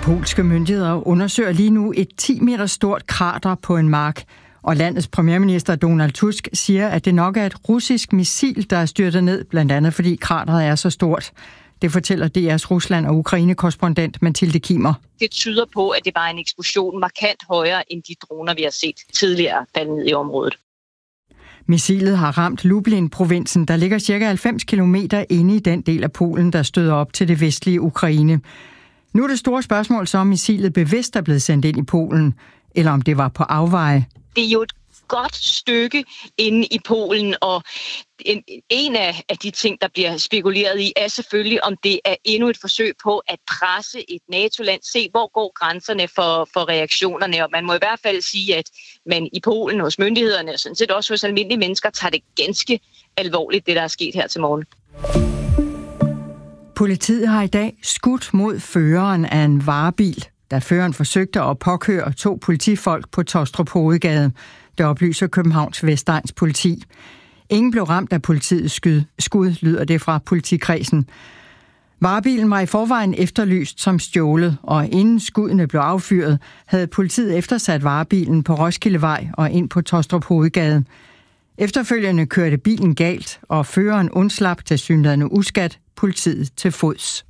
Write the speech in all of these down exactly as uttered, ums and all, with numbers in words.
polske myndigheder undersøger lige nu et ti meter stort krater på en mark, og landets premierminister Donald Tusk siger, at det nok er et russisk missil, der er styrtet ned, blandt andet fordi krateret er så stort. Det fortæller D R's Rusland- og Ukraine-korrespondent Mathilde Kimmer. Det tyder på, at det var en eksplosion markant højere end de droner, vi har set tidligere falde ned i området. Missilet har ramt Lublin-provinsen, der ligger cirka halvfems kilometer inde i den del af Polen, der støder op til det vestlige Ukraine. Nu er det store spørgsmål så, om missilet bevidst er blevet sendt ind i Polen, eller om det var på afveje. Det er jo et godt stykke inde i Polen, og en, en af, af de ting, der bliver spekuleret i, er selvfølgelig, om det er endnu et forsøg på at presse et NATO-land, se hvor går grænserne for, for reaktionerne, og man må i hvert fald sige, at man i Polen hos myndighederne, og sådan set også hos almindelige mennesker, tager det ganske alvorligt, det der er sket her til morgen. Politiet har i dag skudt mod føreren af en varebil, da føreren forsøgte at påkøre to politifolk på Taastrup Hovedgade. Det oplyser Københavns Vestegns politi. Ingen blev ramt af politiets skud, skud, lyder det fra politikredsen. Varebilen var i forvejen efterlyst som stjålet, og inden skuddene blev affyret, havde politiet eftersat varebilen på Roskildevej og ind på Taastrup Hovedgade. Efterfølgende kørte bilen galt, og føreren undslap tilsyneladende uskat politiet til fods.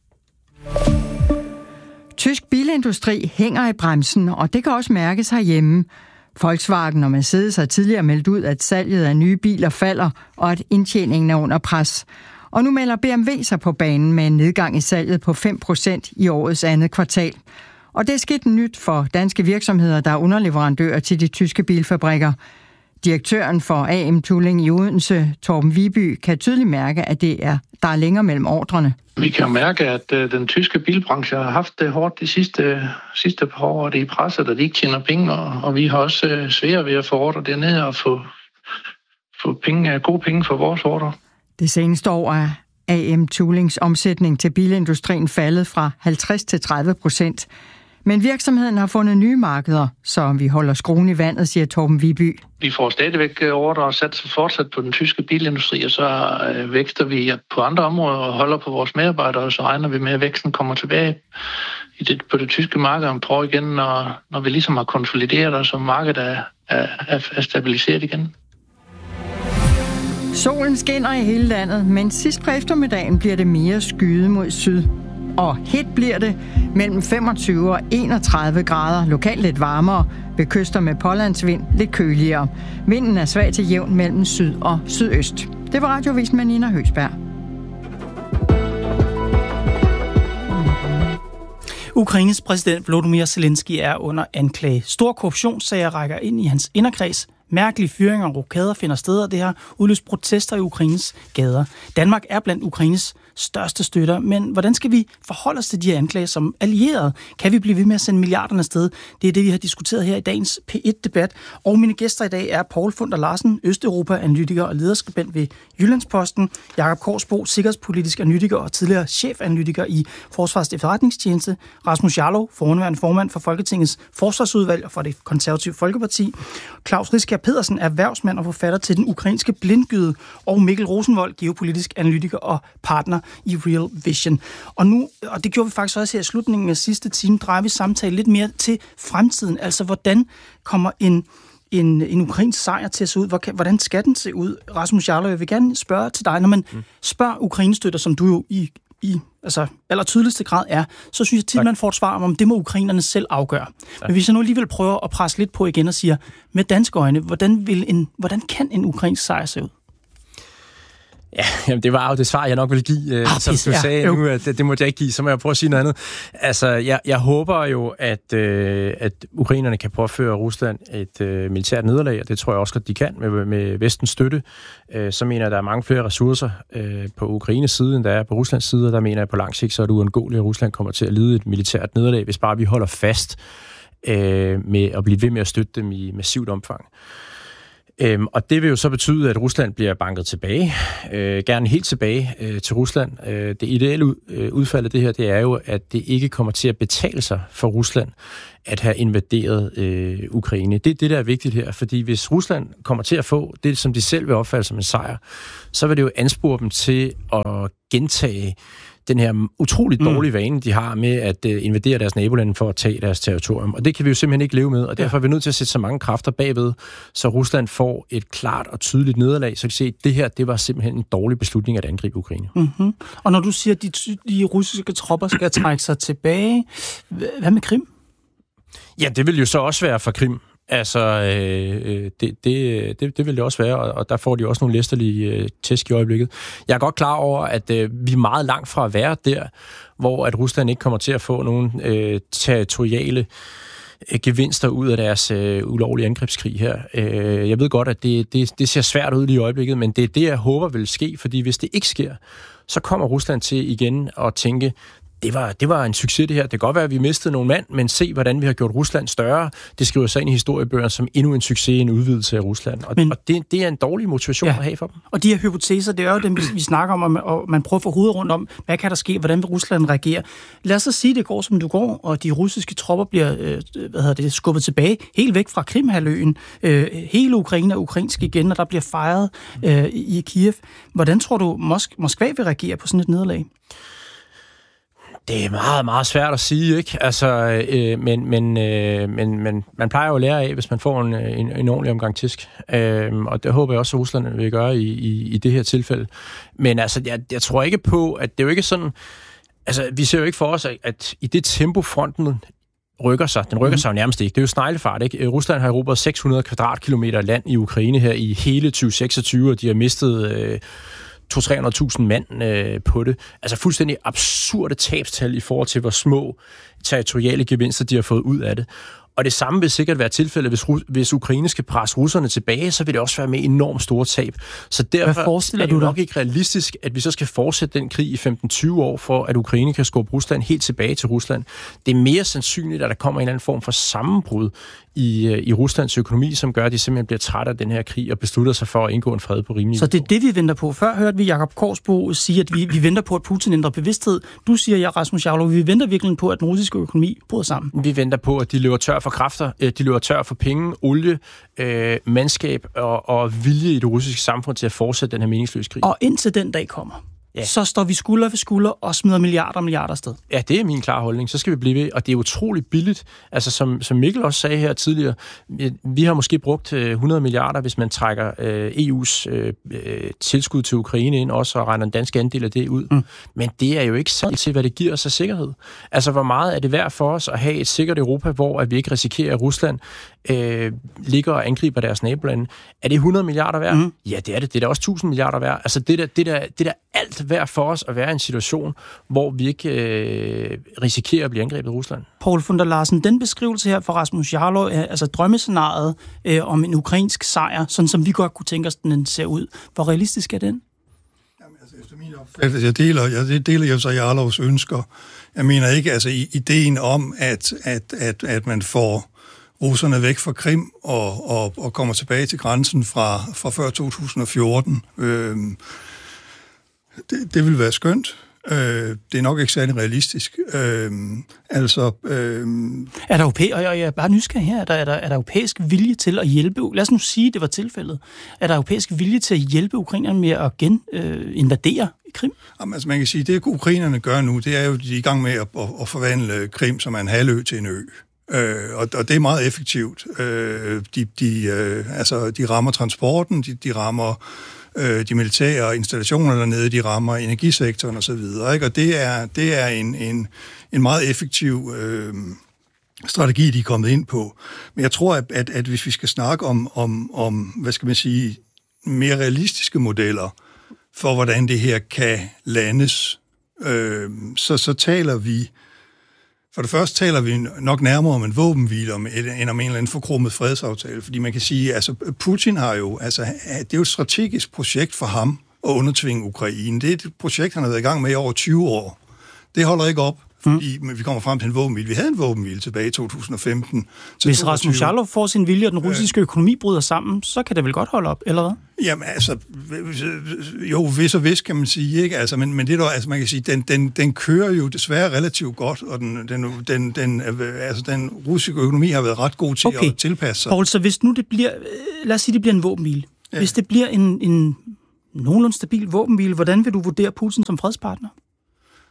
Tysk bilindustri hænger i bremsen, og det kan også mærkes herhjemme. Volkswagen og Mercedes har tidligere meldt ud, at salget af nye biler falder, og at indtjeningen er under pres. Og nu melder B M W sig på banen med en nedgang i salget på fem procent i årets andet kvartal. Og det er skidt nyt for danske virksomheder, der er underleverandører til de tyske bilfabrikker. Direktøren for A M Tooling i Odense, Torben Viby, kan tydeligt mærke, at det er, der er længere mellem ordrene. Vi kan mærke, at uh, den tyske bilbranche har haft det hårdt de sidste, sidste par år, og det er presset, og de ikke tjener penge, og, og vi har også uh, svært ved at få ordre dernede og få, få penge, gode penge for vores ordre. Det seneste år er A M Toolings omsætning til bilindustrien faldet fra halvtreds til tredive procent. Men virksomheden har fundet nye markeder, så vi holder skruen i vandet, siger Torben Viby. Vi får stadigvæk ordre og satser fortsat på den tyske bilindustri, og så vækster vi på andre områder og holder på vores medarbejdere, og så regner vi med, at væksten kommer tilbage i det, på det tyske marked om et år igen, når, når vi ligesom har konsolideret os, og markedet er, er, er stabiliseret igen. Solen skinner i hele landet, men sidst på eftermiddagen bliver det mere skyet mod syd. Og hit bliver det mellem femogtyve og enogtredive grader, lokalt lidt varmere, ved kyster med pålandsvind lidt køligere. Vinden er svag til jævn mellem syd og sydøst. Det var radiovisen med Nina Høgsberg. Ukraines præsident Volodymyr Zelensky er under anklage. Stor korruptionssager rækker ind i hans inderkreds. Mærkelige fyringer og rokader finder sted, og det har udløst protester i Ukraines gader. Danmark er blandt Ukraines største støtter, men hvordan skal vi forholde os til de her anklager som allierede? Kan vi blive ved med at sende milliarderne afsted? Det er det, vi har diskuteret her i dagens P et-debat. Og mine gæster i dag er Poul Funder Larsen, Østeuropa-analytiker og lederskribent ved Jyllandsposten, Jakob Korsbo, sikkerhedspolitisk analytiker og tidligere chefanalytiker i Forsvarets Efterretningstjeneste, Rasmus Jarlov, forhenværende formand for Folketingets Forsvarsudvalg og for det Konservative Folkeparti, Claus Riskær Pedersen, erhvervsmand og forfatter til Den Ukrainske Blindgyde, og Mikkel Rosenvold, geopolitisk analytiker og partner i Real Vision. Og nu, og det gjorde vi faktisk også her i slutningen af sidste time, drejer vi samtale lidt mere til fremtiden. Altså, hvordan kommer en, en, en ukrainsk sejr til at se ud? Hvordan skal den se ud? Rasmus Jarlov, jeg vil gerne spørge til dig, når man mm. spørger Ukrainestøtter, som du jo i, i altså, aller tydeligste grad er, så synes jeg tit, man får et svar om, det må ukrainerne selv afgøre. Tak. Men hvis jeg nu alligevel prøver at presse lidt på igen og siger, med danske øjne, hvordan, vil en, hvordan kan en ukrainsk sejr se ud? Ja, jamen det var jo det svar, jeg nok ville give, ah, som du ja, sagde jo. nu, at det, det måtte jeg ikke give, så må jeg prøve at sige noget andet. Altså, jeg, jeg håber jo, at, øh, at ukrainerne kan påføre Rusland et øh, militært nederlag, og det tror jeg også, at de kan med, med vestens støtte. Øh, så mener jeg, at der er mange flere ressourcer øh, på Ukraines side, end der er på Ruslands side, og der mener jeg, at på lang sigt, så er det uundgåeligt, at Rusland kommer til at lide et militært nederlag, hvis bare vi holder fast øh, med at blive ved med at støtte dem i massivt omfang. Øhm, og det vil jo så betyde, at Rusland bliver banket tilbage, øh, gerne helt tilbage øh, til Rusland. Øh, det ideelle ud, øh, udfald af det her, det er jo, at det ikke kommer til at betale sig for Rusland at have invaderet øh, Ukraine. Det er det, der er vigtigt her, fordi hvis Rusland kommer til at få det, som de selv vil opfatte som en sejr, så vil det jo anspore dem til at gentage den her utroligt dårlige mm. vane, de har med at uh, invadere deres nabolande for at tage deres territorium. Og det kan vi jo simpelthen ikke leve med, og derfor er vi nødt til at sætte så mange kræfter bagved, så Rusland får et klart og tydeligt nederlag, så kan se, at det her, det var simpelthen en dårlig beslutning at angribe Ukraine. Mm-hmm. Og når du siger, at de, de russiske tropper skal trække sig tilbage, hvad med Krim? Ja, det vil jo så også være for Krim. Altså, øh, det, det, det, det vil det også være, og der får de også nogle læsterlige øh, tæsk i øjeblikket. Jeg er godt klar over, at øh, vi er meget langt fra at være der, hvor at Rusland ikke kommer til at få nogle øh, territoriale øh, gevinster ud af deres øh, ulovlige angrebskrig her. Øh, jeg ved godt, at det, det, det ser svært ud lige i øjeblikket, men det er det, jeg håber vil ske, fordi hvis det ikke sker, så kommer Rusland til igen at tænke, Det var, det var en succes, det her. Det kan godt være, at vi mistede nogle mand, men se, hvordan vi har gjort Rusland større. Det skriver sig ind i historiebøger som endnu en succes, en udvidelse af Rusland. Og, men, og det, det er en dårlig motivation ja, at have for dem. Og de her hypoteser, det er jo dem, vi snakker om, og man prøver at få hovedet rundt om, hvad kan der ske, hvordan vil Rusland reagere. Lad os så sige, at det går, som det går, og de russiske tropper bliver øh, hvad hedder det, skubbet tilbage, helt væk fra Krimhalvøen. Øh, hele Ukraine er ukrainsk igen, og der bliver fejret øh, i Kiev. Hvordan tror du, Mosk- Moskva vil reagere på sådan et nederlag? Det er meget, meget svært at sige, ikke? Altså, øh, men, men, øh, men, men man plejer jo at lære af, hvis man får en, en, en ordentlig omgang tisk. Øh, og det håber jeg også, at Rusland vil gøre i, i, i det her tilfælde. Men altså, jeg, jeg tror ikke på, at det er jo ikke sådan... Altså, vi ser jo ikke for os, at, at i det tempo fronten rykker sig, den rykker sig jo nærmest ikke. Det er jo sneglefart, ikke? Rusland har erobret seks hundrede kvadratkilometer land i Ukraine her i hele tyve seksogtyve, og de har mistet... Øh, to til tre hundrede tusind mand øh, på det. Altså fuldstændig absurde tabstal i forhold til, hvor små territoriale gevinster de har fået ud af det. Og det samme vil sikkert være tilfældet, hvis, hvis Ukraine skal presse russerne tilbage, så vil det også være med enormt store tab. Så derfor er det jo nok ikke realistisk, at vi så skal fortsætte den krig i femten til tyve år, for at Ukraine kan skubbe Rusland helt tilbage til Rusland. Det er mere sandsynligt, at der kommer en eller anden form for sammenbrud i, i Ruslands økonomi, som gør, at de simpelthen bliver trætte af den her krig og beslutter sig for at indgå en fred på rimelig. Så det er det, vi venter på. Før hørte vi Jakob Korsbo sige, at vi, vi venter på, at Putin ændrer bevidsthed. Du siger, ja, Rasmus Jarlov, vi venter virkelig på, at den russiske økonomi bryder sammen. Vi venter på, at de løber tør for kræfter, de løber tør for penge, olie, øh, mandskab og, og vilje i det russiske samfund til at fortsætte den her meningsløse krig. Og indtil den dag kommer, ja. Så står vi skulder ved skulder og smider milliarder og milliarder afsted. Ja, det er min klare holdning. Så skal vi blive ved, og det er utroligt billigt. Altså, som, som Mikkel også sagde her tidligere, vi har måske brugt hundrede milliarder, hvis man trækker øh, E U's øh, tilskud til Ukraine ind også, og regner en dansk andel af det ud. Mm. Men det er jo ikke særligt til, hvad det giver os af sikkerhed. Altså, hvor meget er det værd for os at have et sikkert Europa, hvor at vi ikke risikerer, at Rusland øh, ligger og angriber deres nabolande? Er det hundrede milliarder værd? Mm. Ja, det er det. Det er da også tusind milliarder værd. Altså, det der, det der, det der alt værd for os at være i en situation, hvor vi ikke øh, risikerer at blive angrebet af Rusland. Poul Funder Larsen, den beskrivelse her fra Rasmus Jarlov, altså drømmescenariet øh, om en ukrainsk sejr, sådan som vi godt kunne tænke os, den ser ud. Hvor realistisk er den? Jamen, altså, efter min opfattelse, jeg deler, jeg deler jo så Jarlovs ønsker. Jeg mener ikke, altså ideen om, at, at, at, at man får russerne væk fra Krim og, og, og kommer tilbage til grænsen fra, fra før to tusind og fjorten. Øh, Det, det vil være skønt. Øh, det er nok ikke særlig realistisk. Øh, altså... Øh, er der europæ- og jeg er bare nysgerrig her. Er der, er, der, er der europæisk vilje til at hjælpe... Lad os nu sige, det var tilfældet. Er der europæisk vilje til at hjælpe ukrainerne med at geninvadere øh, Krim? Jamen, altså man kan sige, det ukrainerne gør nu, det er jo, de er i gang med at, at, at forvandle Krim, som er en halvø, til en ø. Øh, og, og det er meget effektivt. Øh, de, de, øh, altså, de rammer transporten, de, de rammer... de militære installationer dernede, de rammer energisektoren og så videre, ikke? Og det er, det er en, en, en meget effektiv øh, strategi, de er kommet ind på. Men jeg tror, at, at, at hvis vi skal snakke om, om, om, hvad skal man sige, mere realistiske modeller for, hvordan det her kan landes, øh, så, så taler vi For det første taler vi nok nærmere om en våbenhvile, end om en eller anden forkromet fredsaftale, fordi man kan sige, altså Putin har jo, altså det er jo et strategisk projekt for ham at undertvinge Ukraine. Det er et projekt, han har været i gang med i over tyve år. Det holder ikke op, fordi mm. vi kommer frem til en våbenhvile. Vi havde en våbenhvile tilbage i to tusind og femten. Hvis Rasmus Jarlov får sin vilje, og den russiske økonomi bryder sammen, så kan det vel godt holde op, eller hvad? Jamen altså, jo, hvis og hvis kan man sige, ikke? Altså, men, men det der, altså man kan sige, den, den, den kører jo desværre relativt godt, og den, den, den, den, altså, den russiske økonomi har været ret god til okay. at tilpasse sig. Poul, så hvis nu det bliver, lad os sige, det bliver en våbenhvile. Ja. Hvis det bliver en, en nogenlunde stabil våbenhvile, hvordan vil du vurdere Putin som fredspartner?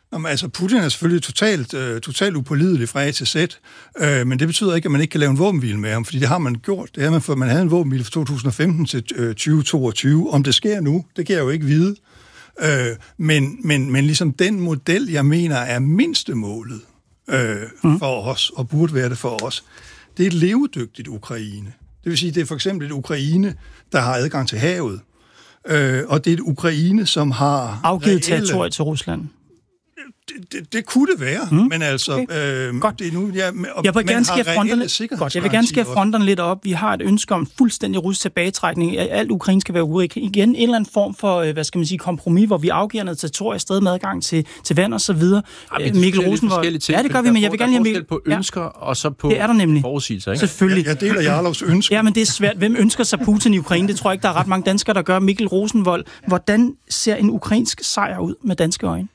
Jamen, altså, Putin er selvfølgelig totalt, øh, totalt upålidelig fra A til Z, øh, men det betyder ikke, at man ikke kan lave en våbenhvile med ham, fordi det har man gjort. Det har man, for man havde en våbenhvile fra to tusind og femten til øh, tyve toogtyve. Om det sker nu, det kan jeg jo ikke vide. Øh, men, men, men ligesom den model, jeg mener, er mindstemålet øh, mm. for os, og burde være det for os, det er et levedygtigt Ukraine. Det vil sige, det er for eksempel et Ukraine, der har adgang til havet, øh, og det er et Ukraine, som har afgivet territoriet til Rusland. Det, det, det kunne det være, mm. men altså... Okay. Øh, Godt. Det er nu, ja, jeg vil gerne skære fronterne, godt, jeg vil gerne skære fronterne lidt op. Vi har et ønske om fuldstændig russisk tilbagetrækning. Alt Ukraine skal være ude. Igen en eller anden form for, hvad skal man sige, kompromis, hvor vi afgiver noget territorie, stadig med adgang til, til vand og så videre. Ja, Mikkel Rosenvold... Ja, det gør vi, men jeg vil gerne have Mikkel... på ønsker ja. og så på det er der nemlig. forudsigelser, ikke? Selvfølgelig. Jeg, jeg deler Jarlovs ønsker. Ja, men det er svært. Hvem ønsker sig Putin i Ukraine? Det tror jeg ikke, der er ret mange danskere, der gør. Mikkel Rosenvold, hvordan ser en ukrainsk sejr ud med danske øjne?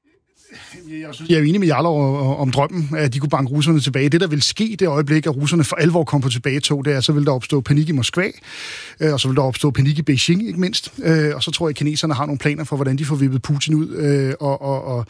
Jeg, synes, jeg er jo enig med Jarlov om drømmen, at de kunne banke russerne tilbage. Det, der vil ske det øjeblik, at russerne for alvor kommer på tilbagetog, det er, så vil der opstå panik i Moskva, og så vil der opstå panik i Beijing, ikke mindst. Og så tror jeg, at kineserne har nogle planer for, hvordan de får vippet Putin ud. Og, og, og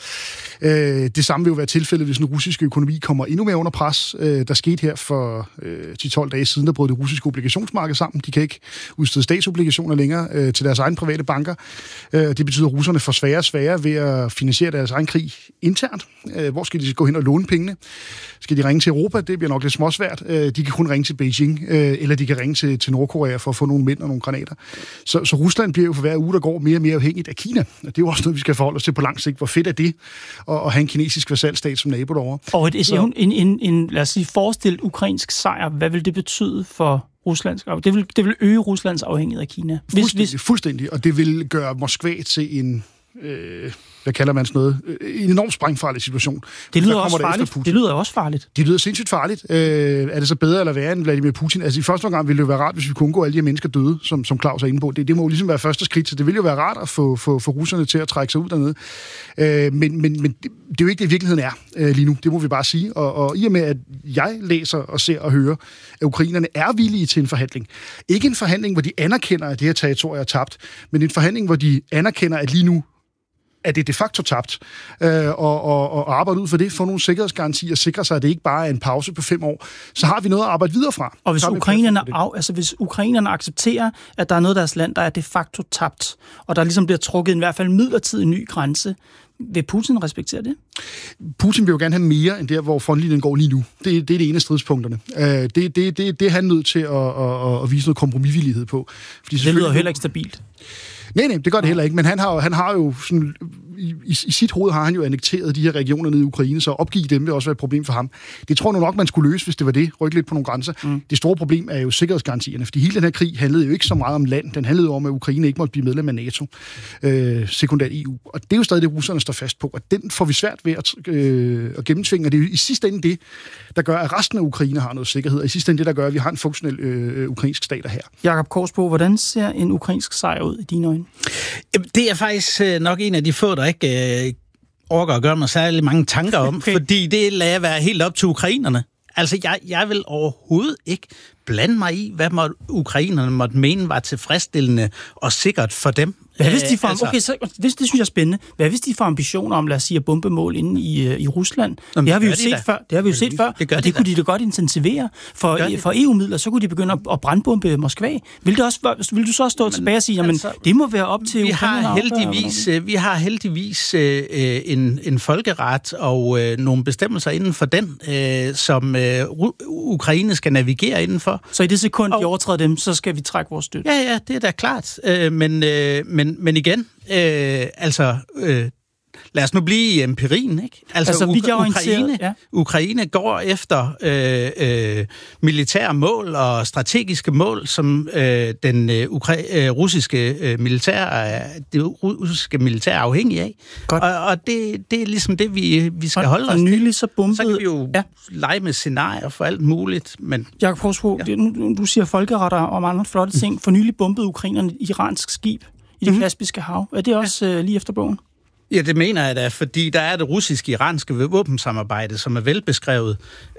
det samme vil jo være tilfældet, hvis den russiske økonomi kommer endnu mere under pres. Der skete her for ti til tolv dage siden, der brød det russiske obligationsmarked sammen. De kan ikke udstede statsobligationer længere til deres egne private banker. Det betyder, at russerne får sværere og sværere ved at finansiere deres egen krig internt. Hvor skal de gå hen og låne pengene? Skal de ringe til Europa? Det bliver nok lidt småsvært. De kan kun ringe til Beijing, eller de kan ringe til, til Nordkorea for at få nogle mænd og nogle granater. Så, så Rusland bliver jo for hver uge, der går, mere og mere afhængigt af Kina. Det er jo også noget, vi skal forholde os til på lang sigt. Hvor fedt er det at, at have en kinesisk vasalstat som nabo derovre? Og et, en, en, en, en, lad os sige, forestillet ukrainsk sejr, hvad vil det betyde for Ruslands? Det vil, det vil øge Ruslands afhængighed af Kina. Hvis, fuldstændig, hvis... fuldstændig, og det vil gøre Moskva til en... Øh, hvad kalder man sådan noget? En enormt sprængfarlig situation. Det lyder også farligt. Det lyder også farligt. Det lyder sindssygt farligt. Øh, er det så bedre eller værre end Vladimir Putin? Altså i første omgang ville det jo være rart, hvis vi kunne undgå alle de her mennesker døde, som, som Claus er inde på. Det, det må jo ligesom være første skridt, så det ville jo være rart at få, få, få russerne til at trække sig ud dernede. Øh, men men, men det, det er jo ikke det, virkeligheden er øh, lige nu. Det må vi bare sige. Og, og i og med, at jeg læser og ser og hører, at ukrainerne er villige til en forhandling. Ikke en forhandling, hvor de anerkender, at det her territorium er tabt, men en forhandling, hvor de anerkender, at lige nu at det de facto tabt, øh, og, og, og arbejde ud for det, få nogle sikkerhedsgarantier, sikre sig, at det ikke bare er en pause på fem år, så har vi noget at arbejde videre fra. Og hvis ukrainerne, af, altså hvis ukrainerne accepterer, at der er noget af deres land, der er de facto tabt, og der ligesom bliver trukket i hvert fald midlertidig ny grænse, vil Putin respektere det? Putin vil jo gerne have mere end der, hvor frontlinjen går lige nu. Det, det er det ene af stridspunkterne. Uh, det, det, det, det er han nødt til at, at, at vise noget kompromisvillighed på. Fordi det lyder heller ikke stabilt. Nej, nej, det gør det heller ikke, men han har, han har jo sådan, i, i sit hoved har han jo annekteret de her regioner nede i Ukraine, så at opgive dem vil også være et problem for ham. Det tror jeg nok, man skulle løse, hvis det var det. Rykke lidt på nogle grænser. Mm. Det store problem er jo sikkerhedsgarantierne, fordi hele den her krig handlede jo ikke så meget om land. Den handlede jo om, at Ukraine ikke måtte blive medlem af NATO, øh, sekundært E U. Og det er jo stadig det, russerne står fast på, og den får vi svært ved at, øh, at gennemtvinge. Og det er jo i sidste ende det, der gør, at resten af Ukraine har noget sikkerhed, og i sidste ende det, der gør, at vi har en funktionel øh, ukrainsk stat her. Jakob Korsbo, hvordan ser en ukrainsk sejr ud i dine øjne? Det er faktisk nok en af de få, der ikke øh, orker at gøre mig særlig mange tanker om, okay. Fordi det lader jeg være helt op til ukrainerne. Altså, jeg, jeg vil overhovedet ikke blande mig i, hvad må, ukrainerne måtte mene var tilfredsstillende og sikkert for dem. Hvad hvis de får, altså, okay, så, det, det synes jeg er spændende. Hvad hvis de får ambitioner om, lad os sige, at bombemål inde i, i Rusland? Jamen, det har vi jo set før. Det har vi jo set før, det og det de kunne de da godt intensivere. For, for E U-midler, så kunne de begynde at, at brandbombe Moskva. Vil, det også, vil du så stå men, tilbage og sige, jamen, altså, det må være op til vi har heldigvis, Vi har heldigvis øh, en, en folkeret og øh, nogle bestemmelser inden for den, øh, som øh, Ukraine skal navigere indenfor. Så i det sekund, og, de overtræder dem, så skal vi trække vores støtte? Ja, ja, det er da klart. Øh, men, øh, men, men igen, øh, altså... Øh, Lad os nu blive i empirien, ikke? Altså, altså Ukra- Ukraine, ja. Ukraine går efter øh, øh, militære mål og strategiske mål, som øh, den øh, ukra- øh, russiske øh, militær det russiske militær er afhængig af. Godt. Og, og det, det er ligesom det, vi, vi skal og, holde os og nylig så bombede... Så kan vi jo ja. lege med scenarier for alt muligt, men... Jakob Korsbo, ja. du siger folkeretter om andre flotte ting. Mm. For nylig bombede ukrainerne iransk skib i det mm. Kaspiske hav. Er det også ja. øh, lige efter bogen? Ja, det mener jeg da, fordi der er det russisk-iranske våbensamarbejde, som er velbeskrevet.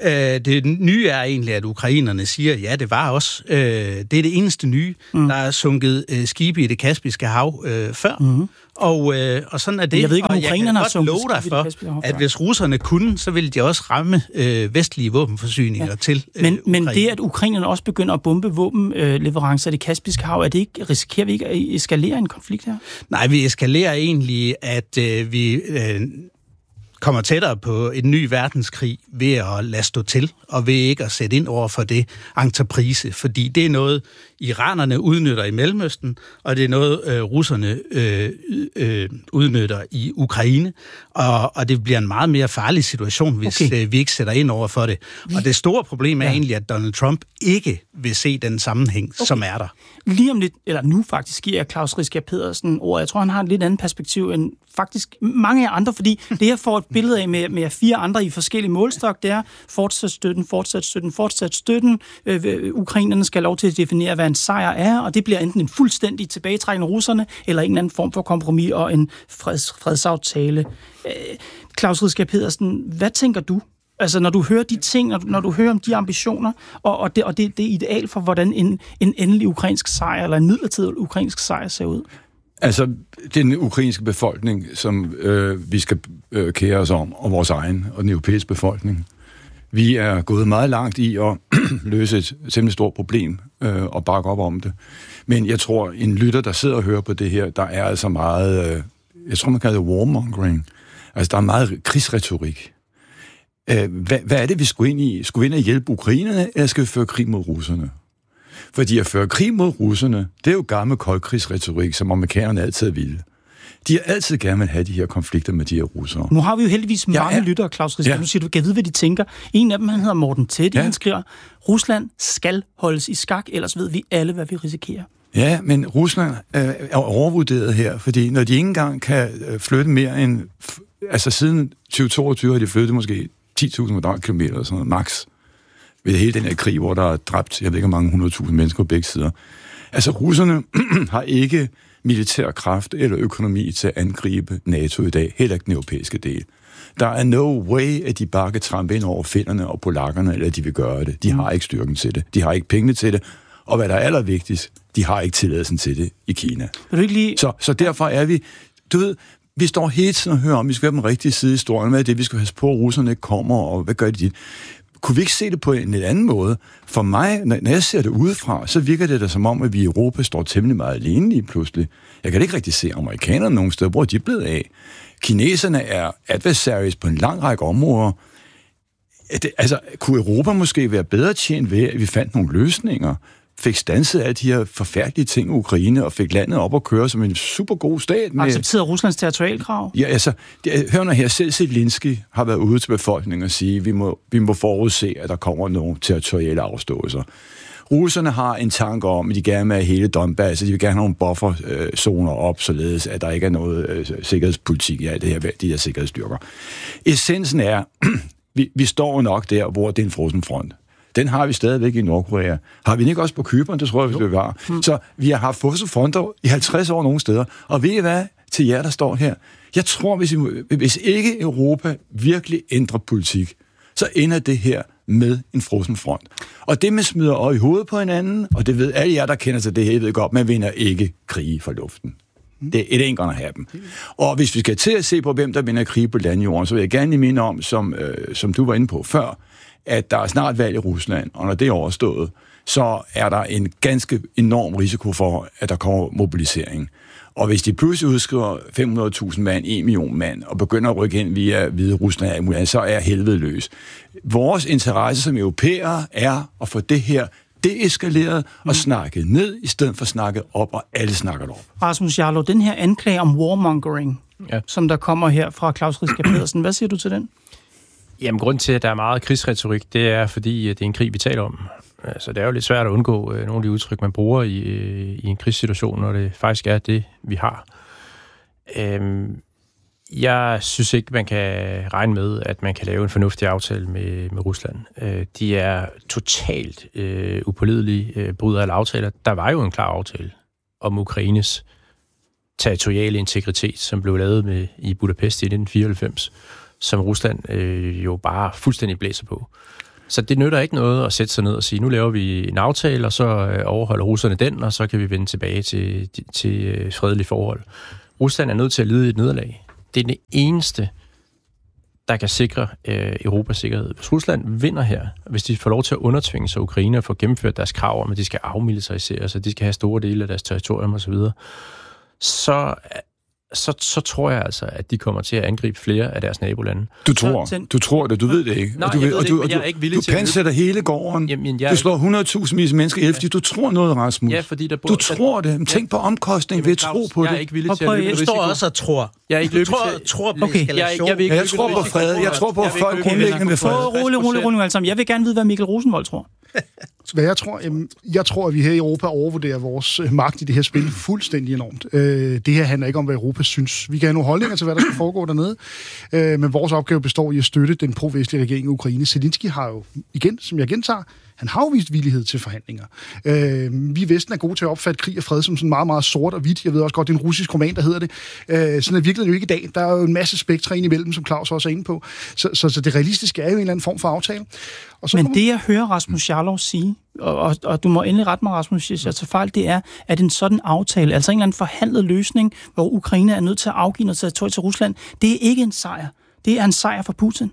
Det nye er egentlig, at ukrainerne siger, ja, det var også. Det er det eneste nye. Mm. Der er sunket skibe i det Kaspiske hav før, mm. Og, øh, og sådan er det. Jeg ved ikke, om ukrainerne har så love dig for, at hvis russerne kunne, så ville de også ramme øh, vestlige våbenforsyninger ja. til øh, men, men det, at ukrainerne også begynder at bombe våbenleverancer i det Kaspiske Hav, er det ikke, risikerer vi ikke at eskalere en konflikt her? Nej, vi eskalerer egentlig, at øh, vi... Øh, kommer tættere på en ny verdenskrig ved at lade stå til, og ved ikke at sætte ind over for det entreprise, fordi det er noget, iranerne udnytter i Mellemøsten, og det er noget, øh, russerne øh, øh, udnytter i Ukraine, og, og det bliver en meget mere farlig situation, hvis okay. øh, vi ikke sætter ind over for det. Og det store problem er ja. egentlig, at Donald Trump ikke vil se den sammenhæng, okay. som er der. Lige om lidt, eller nu faktisk, giver jeg Klaus Riskær Pedersen ord. Jeg tror, han har et lidt andet perspektiv end faktisk mange af andre, fordi det, jeg får et billede af med, med fire andre i forskellige målstok, det er fortsat støtten, fortsat støtten, fortsat støtten. Øh, ukrainerne skal have lov til at definere, hvad en sejr er, og det bliver enten en fuldstændig tilbagetrækning af russerne, eller en eller anden form for kompromis og en freds, fredsaftale. Øh, Klaus Riskær Pedersen, hvad tænker du? Altså, når du hører de ting, når du, når du hører om de ambitioner, og, og, det, og det, det er ideal for, hvordan en, en endelig ukrainsk sejr, eller en midlertidig ukrainsk sejr ser ud? Altså, den ukrainske befolkning, som øh, vi skal øh, kære os om, og vores egen, og den europæiske befolkning. Vi er gået meget langt i at løse et simpelthen stort problem, øh, og bakke op om det. Men jeg tror, en lytter, der sidder og hører på det her, der er altså meget, øh, jeg tror, man kalder det warmongering. Altså, der er meget krigsretorik. Hvad, hvad er det, vi skulle ind i? Skulle vi ind og hjælpe ukrainerne, eller skal vi føre krig mod russerne? Fordi at føre krig mod russerne, det er jo gammel koldkrigsretorik, som amerikanerne altid vil. De har altid gerne vil have de her konflikter med de her russere. Nu har vi jo heldigvis mange ja, ja. lyttere, Klaus Riskær. Ja. Nu siger du, kan vide, hvad de tænker. En af dem, han hedder Morten Teddy, ja. han skriver, Rusland skal holdes i skak, ellers ved vi alle, hvad vi risikerer. Ja, men Rusland er overvurderet her, fordi når de ikke engang kan flytte mere end... Altså siden tyve toogtyve har de flyttet måske ti tusind kvadratkilometer eller sådan noget, max, ved hele den her krig, hvor der er dræbt, jeg ved ikke, hvor mange hundredtusind mennesker på begge sider. Altså, russerne har ikke militær kraft eller økonomi til at angribe NATO i dag, heller ikke den europæiske del. Der er no way, at de bare kan trampe ind over finnerne og polakkerne, eller at de vil gøre det. De har ikke styrken til det. De har ikke pengene til det. Og hvad der er allervigtigst, de har ikke tilladelsen til det i Kina. Vil du ikke lige... så, så derfor er vi... Du ved, vi står hele tiden og hører om, vi skal være den rigtige side i historien med det, vi skal passe på, at russerne ikke kommer, og hvad gør de? Kunne vi ikke se det på en lidt anden måde? For mig, når jeg ser det udefra, så virker det da som om, at vi i Europa står temmelig meget alene lige pludselig. Jeg kan ikke rigtig se amerikanerne nogen steder, hvor de er blevet af. Kineserne er adversaries på en lang række områder. Det, altså, kunne Europa måske være bedre tjent ved, at vi fandt nogle løsninger? Fik standset alle de her forfærdelige ting i Ukraine, og fik landet op at køre som en super god stat. Med... Accepterede Ruslands territorialkrav? Ja, altså, det, hør nu her, selv Zelensky har været ude til befolkningen og sige, at vi må, vi må forudse, at der kommer nogle territoriale afståelser. Russerne har en tanke om, at de gerne vil have hele Donbass, så de vil gerne have nogle bufferzoner op, således at der ikke er noget øh, sikkerhedspolitik i alt det her, de her sikkerhedsstyrker. Essensen er, vi, vi står nok der, hvor det er en frossen front. Den har vi stadigvæk i Nordkorea. Har vi ikke også på Cypern? Det tror jeg, vi vil være. Hmm. Så vi har haft frosne fronter i halvtreds år nogle steder. Og ved I hvad, til jer, der står her? Jeg tror, hvis, I, hvis ikke Europa virkelig ændrer politik, så ender det her med en frossen front. Og det med smider øje i hovedet på hinanden, og det ved alle jer, der kender til det her, I ved godt, man vinder ikke krige fra luften. Det er et enkelt at have dem. Og hvis vi skal til at se på, hvem der vinder krige på landjorden, så vil jeg gerne lige minde om, som, øh, som du var inde på før, at der er snart valg i Rusland, og når det er overstået, så er der en ganske enorm risiko for, at der kommer mobilisering. Og hvis de pludselig udskriver fem hundrede tusind mand, en million mand, og begynder at rykke ind via Hvide Rusland, så er helvede løs. Vores interesse som europæere er at få det her deeskaleret og snakket ned, i stedet for snakket op, og alle snakker op. Rasmus Jarlov, den her anklage om warmongering, ja. som der kommer her fra Klaus Riskær Pedersen, hvad siger du til den? Jamen, grund til, at der er meget krigsretorik, det er, fordi det er en krig, vi taler om. Altså, det er jo lidt svært at undgå nogle af de udtryk, man bruger i, i en krigssituation, når det faktisk er det, vi har. Øhm, jeg synes ikke, man kan regne med, at man kan lave en fornuftig aftale med, med Rusland. Øh, de er totalt øh, upålidelige, øh, bryder alle aftaler. Der var jo en klar aftale om Ukraines territoriale integritet, som blev lavet med, i Budapest i nitten fireoghalvfems, som Rusland øh, jo bare fuldstændig blæser på. Så det nytter ikke noget at sætte sig ned og sige, nu laver vi en aftale, og så øh, overholder russerne den, og så kan vi vende tilbage til, til øh, fredelige forhold. Rusland er nødt til at lide et nederlag. Det er det eneste, der kan sikre øh, Europas sikkerhed. Hvis Rusland vinder her, hvis de får lov til at undertvinge sig Ukraine og få gennemført deres krav om, at de skal afmilitarisere sig, de skal have store dele af deres territorium osv., så, så, så tror jeg altså, at de kommer til at angribe flere af deres nabolande. Du tror, så, du tror det, du ved det ikke. Nej, og du, jeg ved og det du, ikke, men jeg er ikke villig du til at... Du pansætter hele gården. Jamen, jeg... Du slår hundrede tusind vis mennesker ihjel, fordi du tror noget, Rasmus. Ja, fordi der bor... Du tror det. Men tænk på omkostningen ved at tro på det. Jeg er ikke villig til at løbe risiko. Du står også og tror. Jeg er ikke løbet tror, til... tror på okay. eskalation. Jeg, jeg, jeg, jeg tror på fred. Jeg tror på, at folk grundlæggende vil fred. Rolig, rolig, rolig, alle sammen. Jeg vil gerne vide, hvad Mikkel Rosenvold tror. Hvad jeg tror, jamen, jeg tror, at vi her i Europa overvurderer vores magt i det her spil fuldstændig enormt. Øh, det her handler ikke om, hvad Europa synes. Vi kan have nogle holdninger til, hvad der skal foregå dernede, øh, men vores opgave består i at støtte den pro-vestlige regering i Ukraine. Zelensky har jo, igen, som jeg gentager, han har jo vist villighed til forhandlinger. Øh, vi i Vesten er gode til at opfatte krig og fred som sådan meget, meget sort og hvidt. Jeg ved også godt, det er en russisk roman, der hedder det. Øh, sådan er virkeligheden jo ikke i dag. Der er jo en masse spektre ind imellem, som Claus også er inde på. Så, så, så det realistiske er jo en eller anden form for aftale. Og så Men kommer... det, jeg hører Rasmus Jarlov sige, og, og, og du må endelig rette mig, Rasmus, hvis jeg tager fejl, det er, at en sådan aftale, altså en eller anden forhandlet løsning, hvor Ukraine er nødt til at afgive noget territorium til Rusland, det er ikke en sejr. Det er en sejr for Putin.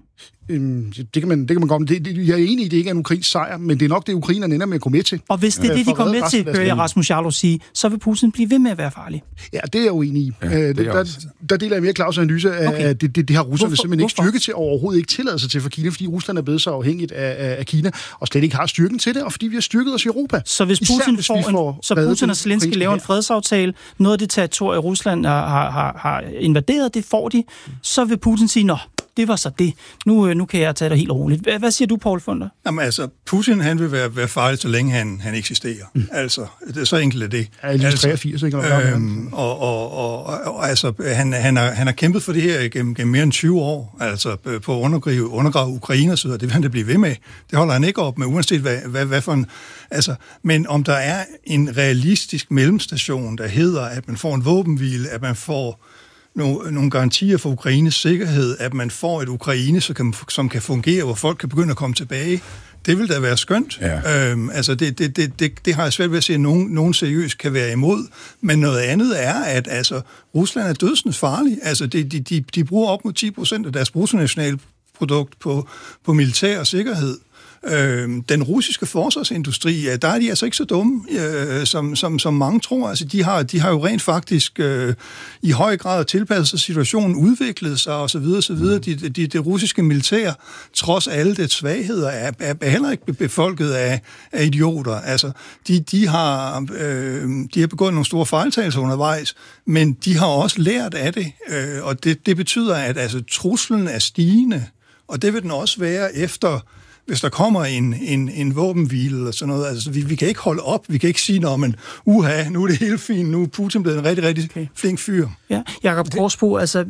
Det kan man, det kan man godt, det, det, jeg er enig i, det ikke er en ukrainsk sejr, men det er nok det, ukrainerne ender med at gå med til. Og hvis det er det, de går med til, hører jeg Rasmus Jarlov sige, så vil Putin blive ved med at være farlig. Ja, det er jeg uenig i. Ja, der, der, der deler jeg mere Claus' analyse af, okay. at det, det, det har russerne Hvorfor? simpelthen ikke styrke til, og overhovedet ikke tillader sig til for Kina, fordi Rusland er blevet så afhængigt af, af Kina, og slet ikke har styrken til det, og fordi vi har styrket os i Europa. Så hvis Putin, Især, hvis får, en, får så Putin og Zelensky laver en fredsaftale, noget af det territorium, Rusland har, har, har invaderet, det får de, så vil Putin sige, nå, det var så det. Nu, nu kan jeg tage det helt roligt. Hvad, hvad siger du, Poul Funder? Jamen altså, Putin han vil være, være farlig, så længe han, han eksisterer. Mm. Altså, det er så enkelt af det. Ja, lige altså, treogfirs, ikke? Øhm, og, og, og, og altså, han, han, har, han har kæmpet for det her gennem, gennem mere end tyve år, altså på at undergrave, undergrave Ukraine og så videre. Det vil han da blive ved med. Det holder han ikke op med, uanset hvad, hvad, hvad for en... Altså, men om der er en realistisk mellemstation, der hedder, at man får en våbenhvile, at man får Nogle, nogle garantier for Ukraines sikkerhed, at man får et Ukraine, som kan, som kan fungere, hvor folk kan begynde at komme tilbage. Det vil da være skønt. Ja. Øhm, altså det, det, det, det, det har jeg svært ved at se, at nogen, nogen seriøst kan være imod. Men noget andet er, at altså, Rusland er dødsens farlig. Altså de, de, de, de bruger op mod ti procent af deres bruttonationalprodukt på, på militær og sikkerhed. Øh, den russiske forsvarsindustri, ja, der er de altså ikke så dumme, øh, som, som, som mange tror. Altså, de har, de har jo rent faktisk øh, i høj grad tilpasset sig situationen, udviklet sig osv. osv. De, de, det russiske militær, trods alle dets svagheder, er, er, er heller ikke befolket af, af idioter. Altså, de, de, har, øh, de har begået nogle store fejltagelser undervejs, men de har også lært af det, øh, og det, det betyder, at altså, truslen er stigende, og det vil den også være efter hvis der kommer en, en, en våbenhvile eller sådan noget. Altså, vi, vi kan ikke holde op, vi kan ikke sige, at uha, nu er det helt fint, nu er Putin blevet en rigtig, rigtig okay. flink fyr. Ja, Jakob Korsbo, altså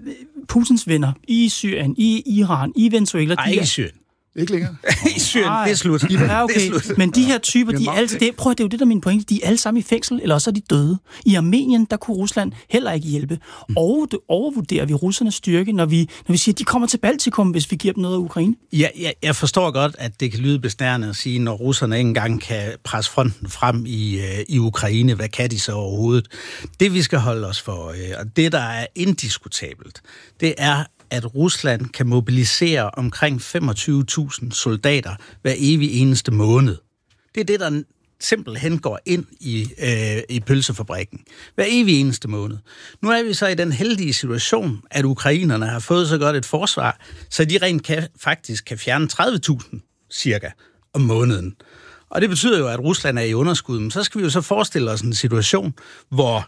Putins venner i Syrien, i Iran, i Venezuela... Ej, ikke i Syrien. Ikke længere. I Syrien, det er slut. Ja, okay. Det er slut. Men de her typer, de er alle, det, prøv, det er jo det, der er min pointe, de er alle sammen i fængsel, eller også er de døde. I Armenien, der kunne Rusland heller ikke hjælpe. Og det overvurderer vi russernes styrke, når vi, når vi siger, at de kommer til Baltikum, hvis vi giver dem noget af Ukraine. Ja, ja, jeg forstår godt, at det kan lyde besnærende at sige, når russerne ikke engang kan presse fronten frem i, øh, i Ukraine, hvad kan de så overhovedet? Det, vi skal holde os for, øh, og det, der er indiskutabelt, det er, at Rusland kan mobilisere omkring femogtyve tusind soldater hver evig eneste måned. Det er det, der simpelthen går ind i, øh, i pølsefabrikken. Hver evig eneste måned. Nu er vi så i den heldige situation, at ukrainerne har fået så godt et forsvar, så de rent kan, faktisk kan fjerne tredive tusind cirka om måneden. Og det betyder jo, at Rusland er i underskud. Men så skal vi jo så forestille os en situation, hvor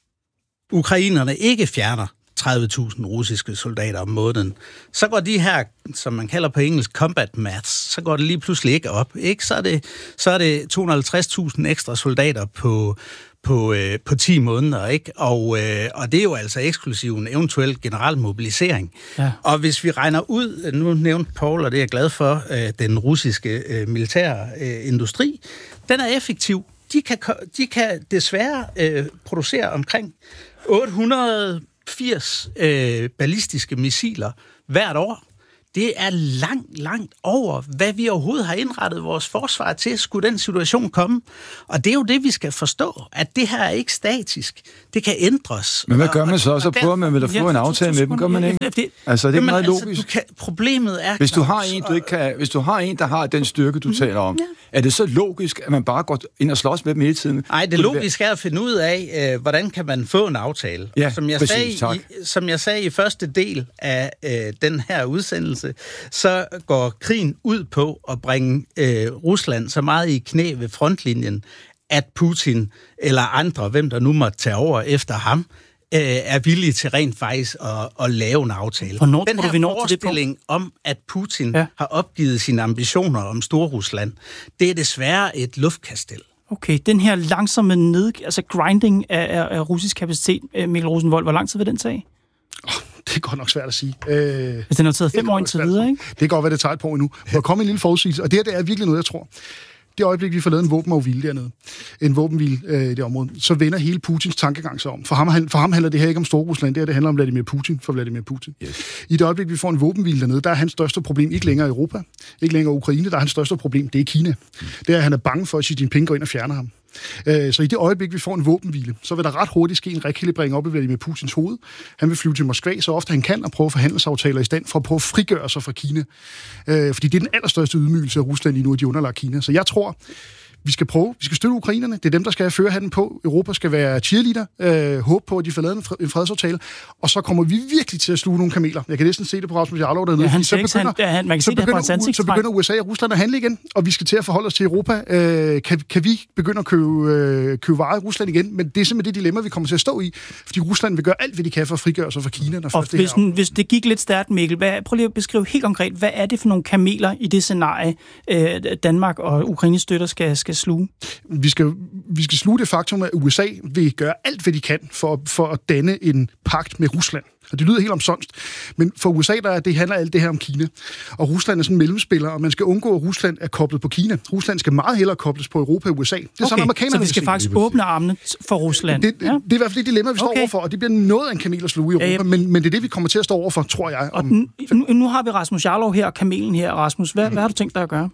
ukrainerne ikke fjerner tredive tusind russiske soldater om måneden. Så går de her, som man kalder på engelsk, combat maths, så går det lige pludselig ikke op. Ikke? Så er det, så er det to hundrede og halvtreds tusind ekstra soldater på, på, øh, på ti måneder. Ikke? Og, øh, og det er jo altså eksklusiv en eventuel generel mobilisering. Ja. Og hvis vi regner ud, nu nævnte Poul, og det er jeg glad for, øh, den russiske øh, militære øh, industri, den er effektiv. De kan, de kan desværre øh, producere omkring otte hundrede firs øh, ballistiske missiler hvert år. det er langt, langt over, hvad vi overhovedet har indrettet vores forsvar til, skulle den situation komme. Og det er jo det, vi skal forstå, at det her er ikke statisk. Det kan ændres. Men hvad gør man så? Så prøver man vel at få en aftale med dem, gør man ikke? Altså, det er meget logisk. Altså, kan, problemet er... Hvis du har en, du ikke kan, hvis du har en, der har den styrke, du taler om, er det så logisk, at man bare går ind og slås med dem hele tiden? Nej, det logiske er at finde ud af, øh, hvordan kan man få en aftale. Ja, som jeg præcis, sagde, i, som jeg sagde i første del af øh, den her udsendelse, så går krigen ud på at bringe øh, Rusland så meget i knæ ved frontlinjen, at Putin eller andre, hvem der nu måtte tage over efter ham, øh, er villige til rent faktisk at, at lave en aftale. Hvornår den her vi når forestilling om, at Putin ja. har opgivet sine ambitioner om Storrusland, det er desværre et luftkastel. Okay, den her langsomme ned, altså grinding af, af, af russisk kapacitet, Mikkel Rosenvold, hvor lang tid vil den tage? Oh, det er godt nok svært at sige. Øh, altså, den har taget fem år indtil videre, ikke? Det kan godt være, det tager et par år endnu. Der kommer en lille forudsigelse, og det her det er virkelig noget, jeg tror. Det øjeblik, vi får lavet en våbenafhvile dernede, en våbenhvile øh, i det område, så vender hele Putins tankegang sig om. For ham, for ham handler det her ikke om Storrusland, det her det handler om Vladimir Putin, for Vladimir Putin. Yes. I det øjeblik, vi får en våbenhvile dernede, der er hans største problem ikke længere Europa, ikke længere Ukraine, der er hans største problem, det er Kina. Mm. Det er, at han er bange for, at Xi Jinping går ind og fjerner ham. Så i det øjeblik, vi får en våbenhvile, så vil der ret hurtigt ske en rekalibrering op i Vladimir Putins hoved. Han vil flyve til Moskva, så ofte han kan, og prøve forhandlingsaftaler i stand for at prøve at frigøre sig fra Kina. Fordi det er den allerstørste ydmygelse af Rusland lige nu, at de underlagt Kina. Så jeg tror, vi skal prøve, vi skal støtte ukrainerne. Det er dem, der skal føre handen på. Europa skal være cheerleader. Øh, håbe på, at de får lavet en fredsaftale. Og så kommer vi virkelig til at sluge nogle kameler. Jeg kan næsten se det på Rasmus Jarlov dernede. Ja, han så begynder, han, han, man kan så, se begynder, det på så begynder U S A og Rusland at handle igen, og vi skal til at forholde os til Europa. Øh, kan, kan vi begynde at købe, øh, købe varer i Rusland igen? Men det er simpelthen det dilemma, vi kommer til at stå i. Fordi Rusland vil gøre alt, hvad de kan for at frigøre sig fra Kina. Når og hvis, det hvis det gik lidt stærkt, Mikkel, hvad, prøv lige at beskrive helt konkret, hvad er det for nogle kameler i det scenarie, øh, Danmark og Ukraines støtter skal, skal sluge? Vi skal, vi skal sluge det faktum, at U S A vil gøre alt, hvad de kan for, for at danne en pagt med Rusland. Og det lyder helt omsonst. Men for U S A, der det handler alt det her om Kina. Og Rusland er sådan en mellemspiller, og man skal undgå, at Rusland er koblet på Kina. Rusland skal meget hellere kobles på Europa og U S A. Det er okay, sådan, amerikanerne så vi skal vil faktisk åbne armene for Rusland. Det, det, ja. det er i hvert fald det dilemma, vi står okay. overfor, og det bliver noget af en kamel at sluge i Europa. Ja, ja. Men, men det er det, vi kommer til at stå overfor, tror jeg. Og nu, nu har vi Rasmus Jarlov her, og kamelen her. Rasmus, hvad, mm. hvad har du tænkt dig at gøre?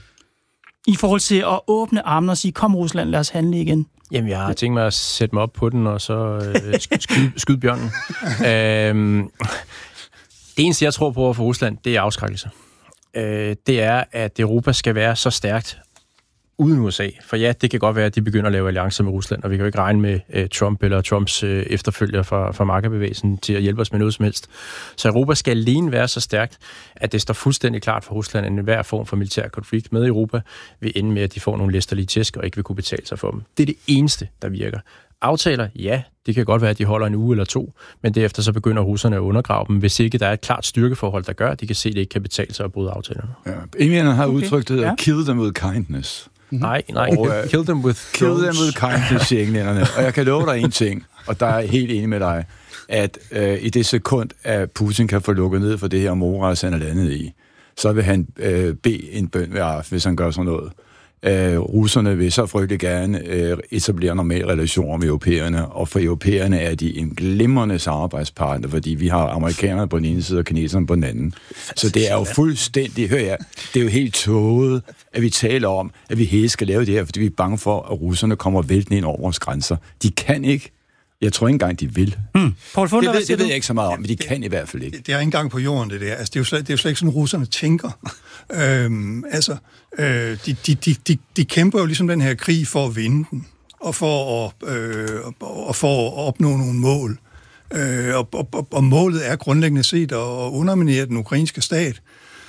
I forhold til at åbne armene og sige, kom Rusland, lad os handle igen. Jamen, jeg har tænkt mig at sætte mig op på den, og så øh, skyde, skyde bjørnen. øhm, det eneste, jeg tror på for Rusland, det er afskrækkelse. Øh, det er, at Europa skal være så stærkt uden U S A. For ja, det kan godt være, at de begynder at lave alliancer med Rusland, og vi kan jo ikke regne med uh, Trump eller Trumps uh, efterfølger fra, fra markedbevægelsen til at hjælpe os med noget som helst. Så Europa skal alene være så stærkt, at det står fuldstændig klart for Rusland, at enhver form for militær konflikt med Europa vil ende med, at de får nogle læsterlige tæsk og ikke vil kunne betale sig for dem. Det er det eneste, der virker. Aftaler, ja, det kan godt være, at de holder en uge eller to, men derefter så begynder russerne at undergrave dem, hvis ikke der er et klart styrkeforhold, der gør, at de kan se, at det ikke kan betale sig at bryde aftalerne. Ja. Englænderne har okay. udtrykt det, ja. Kill them with kindness. Mm-hmm. Nej, nej. Og, uh, kill them with kill them with kindness, siger englænderne. Og jeg kan love dig en ting, og der er jeg helt enig med dig, at uh, i det sekund, at Putin kan få lukket ned for det her moras, han er landet i, så vil han uh, bede en bøn hver aften, hvis han gør sådan noget. Uh, russerne vil så frygtelig gerne uh, etablere normale relationer med europæerne, og for europæerne er de en glimrende samarbejdspartner, fordi vi har amerikanerne på den ene side og kineserne på den anden. Så det er jo fuldstændig, hør jeg, det er jo helt tåget, at vi taler om, at vi helt skal lave det her, fordi vi er bange for, at russerne kommer væltende ind over vores grænser. De kan ikke. Jeg tror ikke engang, de vil. Hmm. Paul Funder, det, ved, det ved jeg ikke så meget om, men de det, kan i hvert fald ikke. Det, det er ikke engang på jorden, det der. Altså, det, er jo slet, det er jo slet ikke sådan, russerne tænker. øhm, altså, øh, de, de, de, de, de kæmper jo ligesom den her krig for at vinde den, og for at, øh, og for at opnå nogle mål. Øh, og, og, og målet er grundlæggende set at underminere den ukrainske stat.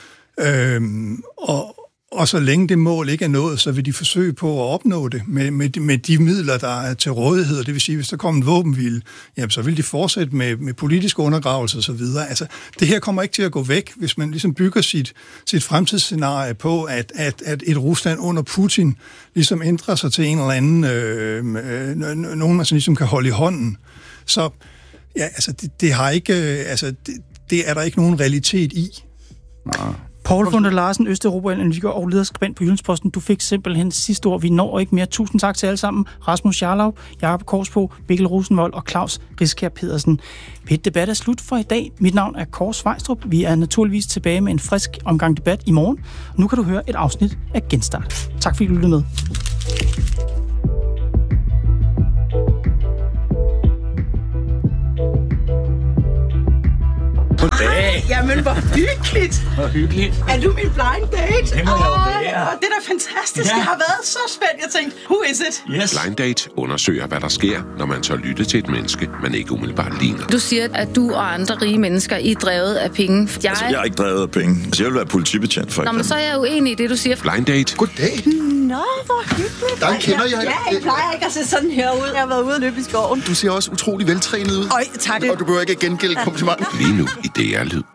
Øhm, og Og så længe det mål ikke er nået, så vil de forsøge på at opnå det med, med, med de midler, der er til rådighed. Det vil sige, hvis der kommer en våbenhvile, jamen, så vil de fortsætte med, med politisk undergravelse og så videre. Altså, det her kommer ikke til at gå væk, hvis man ligesom bygger sit, sit fremtidsscenarie på, at, at, at et Rusland under Putin ligesom ændrer sig til en eller anden, øh, øh, nogen man ligesom kan holde i hånden. Så ja, altså, det, det har ikke, øh, altså, det, det er der ikke nogen realitet i. Nej. Poul Funder Larsen, Østeuropa-analytiker og lederskribent på Jyllandsposten. Du fik simpelthen sidste ord. Vi når ikke mere. Tusind tak til alle sammen. Rasmus Jarlov, Jakob Korsbo, Mikkel Rosenvold og Claus Riskær Pedersen. P et Debat er slut for i dag. Mit navn er Kåre Svejstrup. Vi er naturligvis tilbage med en frisk omgang debat i morgen. Nu kan du høre et afsnit af Genstart. Tak fordi du lyttede med. Goddag. Jamen, hvor hyggeligt. Hvor hyggeligt. Er du min blind date? Det må jeg jo være. Det er da fantastisk. Ja. Jeg har været så spændt. Jeg tænkte, who is it? Yes. Blind Date undersøger, hvad der sker, når man så lytter til et menneske, man ikke umiddelbart ligner. Du siger, at du og andre rige mennesker I er drevet af penge. Jeg... Altså, jeg er ikke drevet af penge. Altså, jeg vil være politibetjent, for eksempel. Nå, men så er jeg uenig i det, du siger. Blind Date. Goddag. Nå, hvor hyggeligt. Der kender jeg. Ja, jeg plejer ikke at se sådan her ud. Jeg har været ude og løbe i skoven. Du ser også utrolig veltrænet ud. Øj, tak. Og du behøver ikke at gengælde komplimenten. Lige nu i D R Lyd.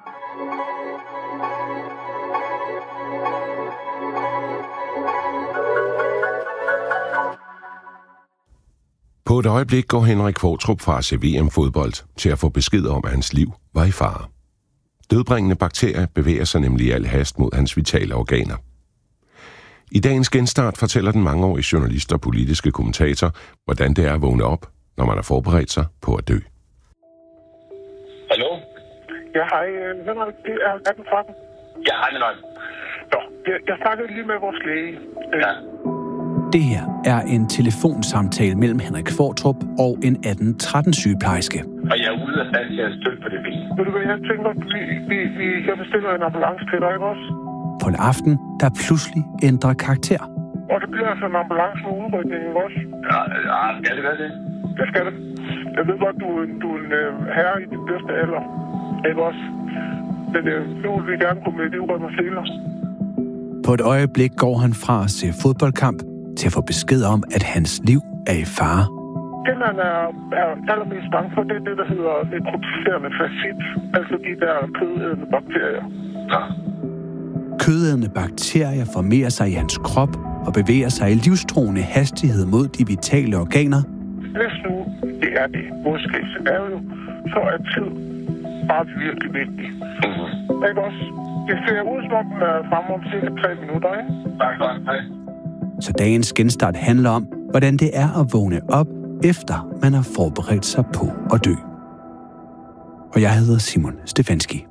På et øjeblik går Henrik Qvortrup fra C V M-fodbold til at få besked om, at hans liv var i fare. Dødbringende bakterier bevæger sig nemlig i al hast mod hans vitale organer. I dagens Genstart fortæller den mangeårige journalist og politiske kommentator, hvordan det er at vågne op, når man har forberedt sig på at dø. Hallo? Ja, hej. Henrik, det er atten tretten. Ja, hej med nøgen. Nå, jeg, jeg snakkede lige med vores læge. Ja. Det her er en telefonsamtale mellem Henrik Qvortrup og en atten tretten sygeplejerske. Og jeg er ude af stand til at støtte på det ben. Ved du hvad, jeg tænker, vi, vi, vi, jeg bestiller en ambulance til dig, ikke også? På en aften, der pludselig ændrer karakter. Og det bliver altså en ambulance med udrykning, ikke også? Ja, ja, skal det være det? Det skal det. Jeg ved godt, du, du er en øh, herre i din bedste alder, ikke også? Men øh, nu vil vi gerne gå med livrømme og seler. På et øjeblik går han fra at se fodboldkamp til at få besked om, at hans liv er i fare. Det, man er, er allermest bange for, det er det, der hedder nekrotiserende facit, altså de der kødædende bakterier. Ja. Kødædende bakterier formerer sig i hans krop og bevæger sig i livstruende hastighed mod de vitale organer. Hvis nu det er det, worst case scenario, så er tid bare virkelig vigtig. Mm-hmm. Ikke også? Det ser ud som om, den er fremme om cirka tre minutter, ikke? Tak, tak, hej. Så dagens Genstart handler om, hvordan det er at vågne op, efter man har forberedt sig på at dø. Og jeg hedder Simon Stefanski.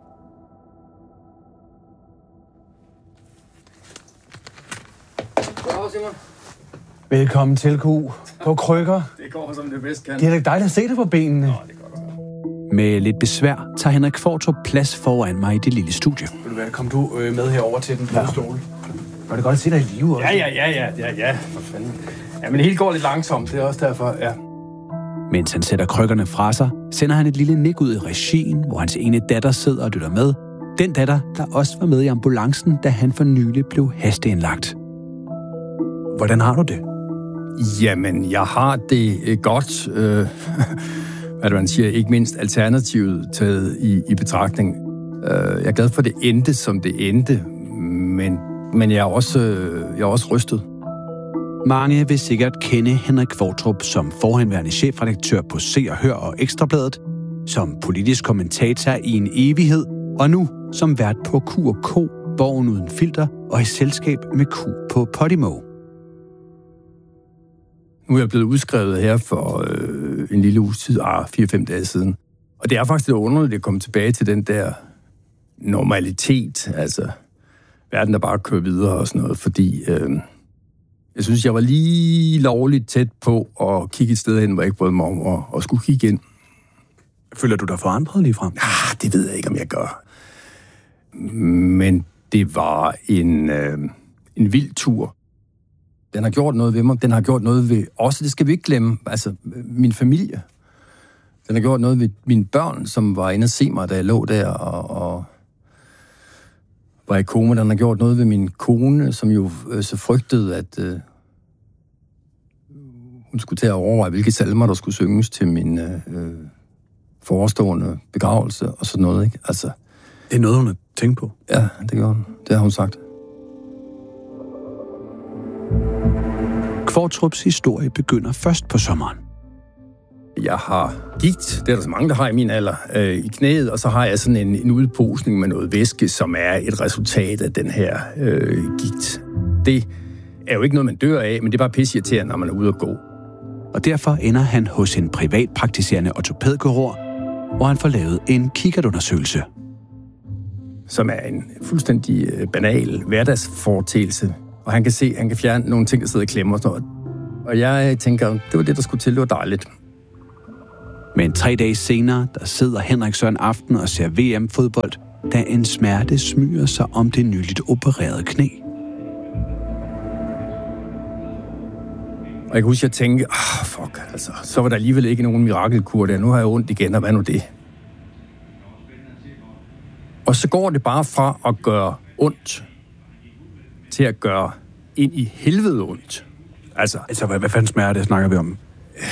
Goddag, Simon. Velkommen til, Q. På krykker. Det går, som det bedst kan. Det er da dejligt at se dig på benene. Nå, det går godt. Med lidt besvær tager Henrik Qvortrup plads foran mig i det lille studie. Vil du være, kom du med herover til den bløde stol? Var det godt at se dig i live også? Ja, ja, ja, ja, ja, ja, for fanden. Ja, men det hele går lidt langsomt, det er også derfor, ja. Mens han sætter krykkerne fra sig, sender han et lille nik ud i regien, hvor hans ene datter sidder og lytter med. Den datter, der også var med i ambulancen, da han for nylig blev hasteindlagt. Hvordan har du det? Jamen, jeg har det godt. Øh, hvad man siger, ikke mindst alternativet taget i, i betragtning. Øh, jeg er glad for, at det endte, som det endte, men, men jeg, er også, jeg er også rystet. Mange vil sikkert kende Henrik Qvortrup som forhenværende chefredaktør på Se og Hør og Ekstrabladet, som politisk kommentator i en evighed, og nu som vært på Q og K, Borgen uden filter og i selskab med Q på Podimo. Nu er jeg blevet udskrevet her for øh, en lille uges tid, ah, fire-fem dage siden. Og det er faktisk lidt underligt at komme tilbage til den der normalitet, altså verden der bare kører videre og sådan noget, fordi øh, jeg synes, jeg var lige lovligt tæt på at kigge et sted hen, hvor jeg ikke brød mig om at, at skulle kigge ind. Føler du dig forandret lige frem? Ah, det ved jeg ikke, om jeg gør. Men det var en, øh, en vild tur. Den har gjort noget ved mig. Den har gjort noget ved os. Det skal vi ikke glemme. Altså, min familie. Den har gjort noget ved mine børn, som var inde og se mig, da jeg lå der og, og var i koma. Den har gjort noget ved min kone, som jo øh, så frygtede, at øh, hun skulle til at overveje, hvilke salmer, der skulle synges til min øh, forestående begravelse og sådan noget, ikke? Altså, det er noget, hun har tænkt på. Ja, det gjorde hun. Det har hun sagt. Qvortrups historie begynder først på sommeren. Jeg har gigt, det er der så mange, der har i min alder, øh, i knæet, og så har jeg sådan en, en udposning med noget væske, som er et resultat af den her øh, gigt. Det er jo ikke noget, man dør af, men det er bare pisseirriterende, når man er ude at gå. Og derfor ender han hos en privatpraktiserende ortopædkirurg, hvor han får lavet en kikkertundersøgelse. Som er en fuldstændig banal hverdagsforetagelse, og han kan se, han kan fjerne nogle ting, der sidder i klemmer og sådan noget. Og jeg tænker, det var det, der skulle til, det var dejligt. Men tre dage senere, der sidder Henrik Søren Aften og ser V M-fodbold, da en smerte smyger sig om det nyligt opererede knæ. Og jeg kan huske, at jeg tænkte, ah, fuck, altså, så var der alligevel ikke nogen mirakelkur der. Nu har jeg ondt igen, og hvad nu det? Og så går det bare fra at gøre ondt, til at gøre ind i helvede ondt. Altså, altså hvad, hvad fanden smerte snakker vi om?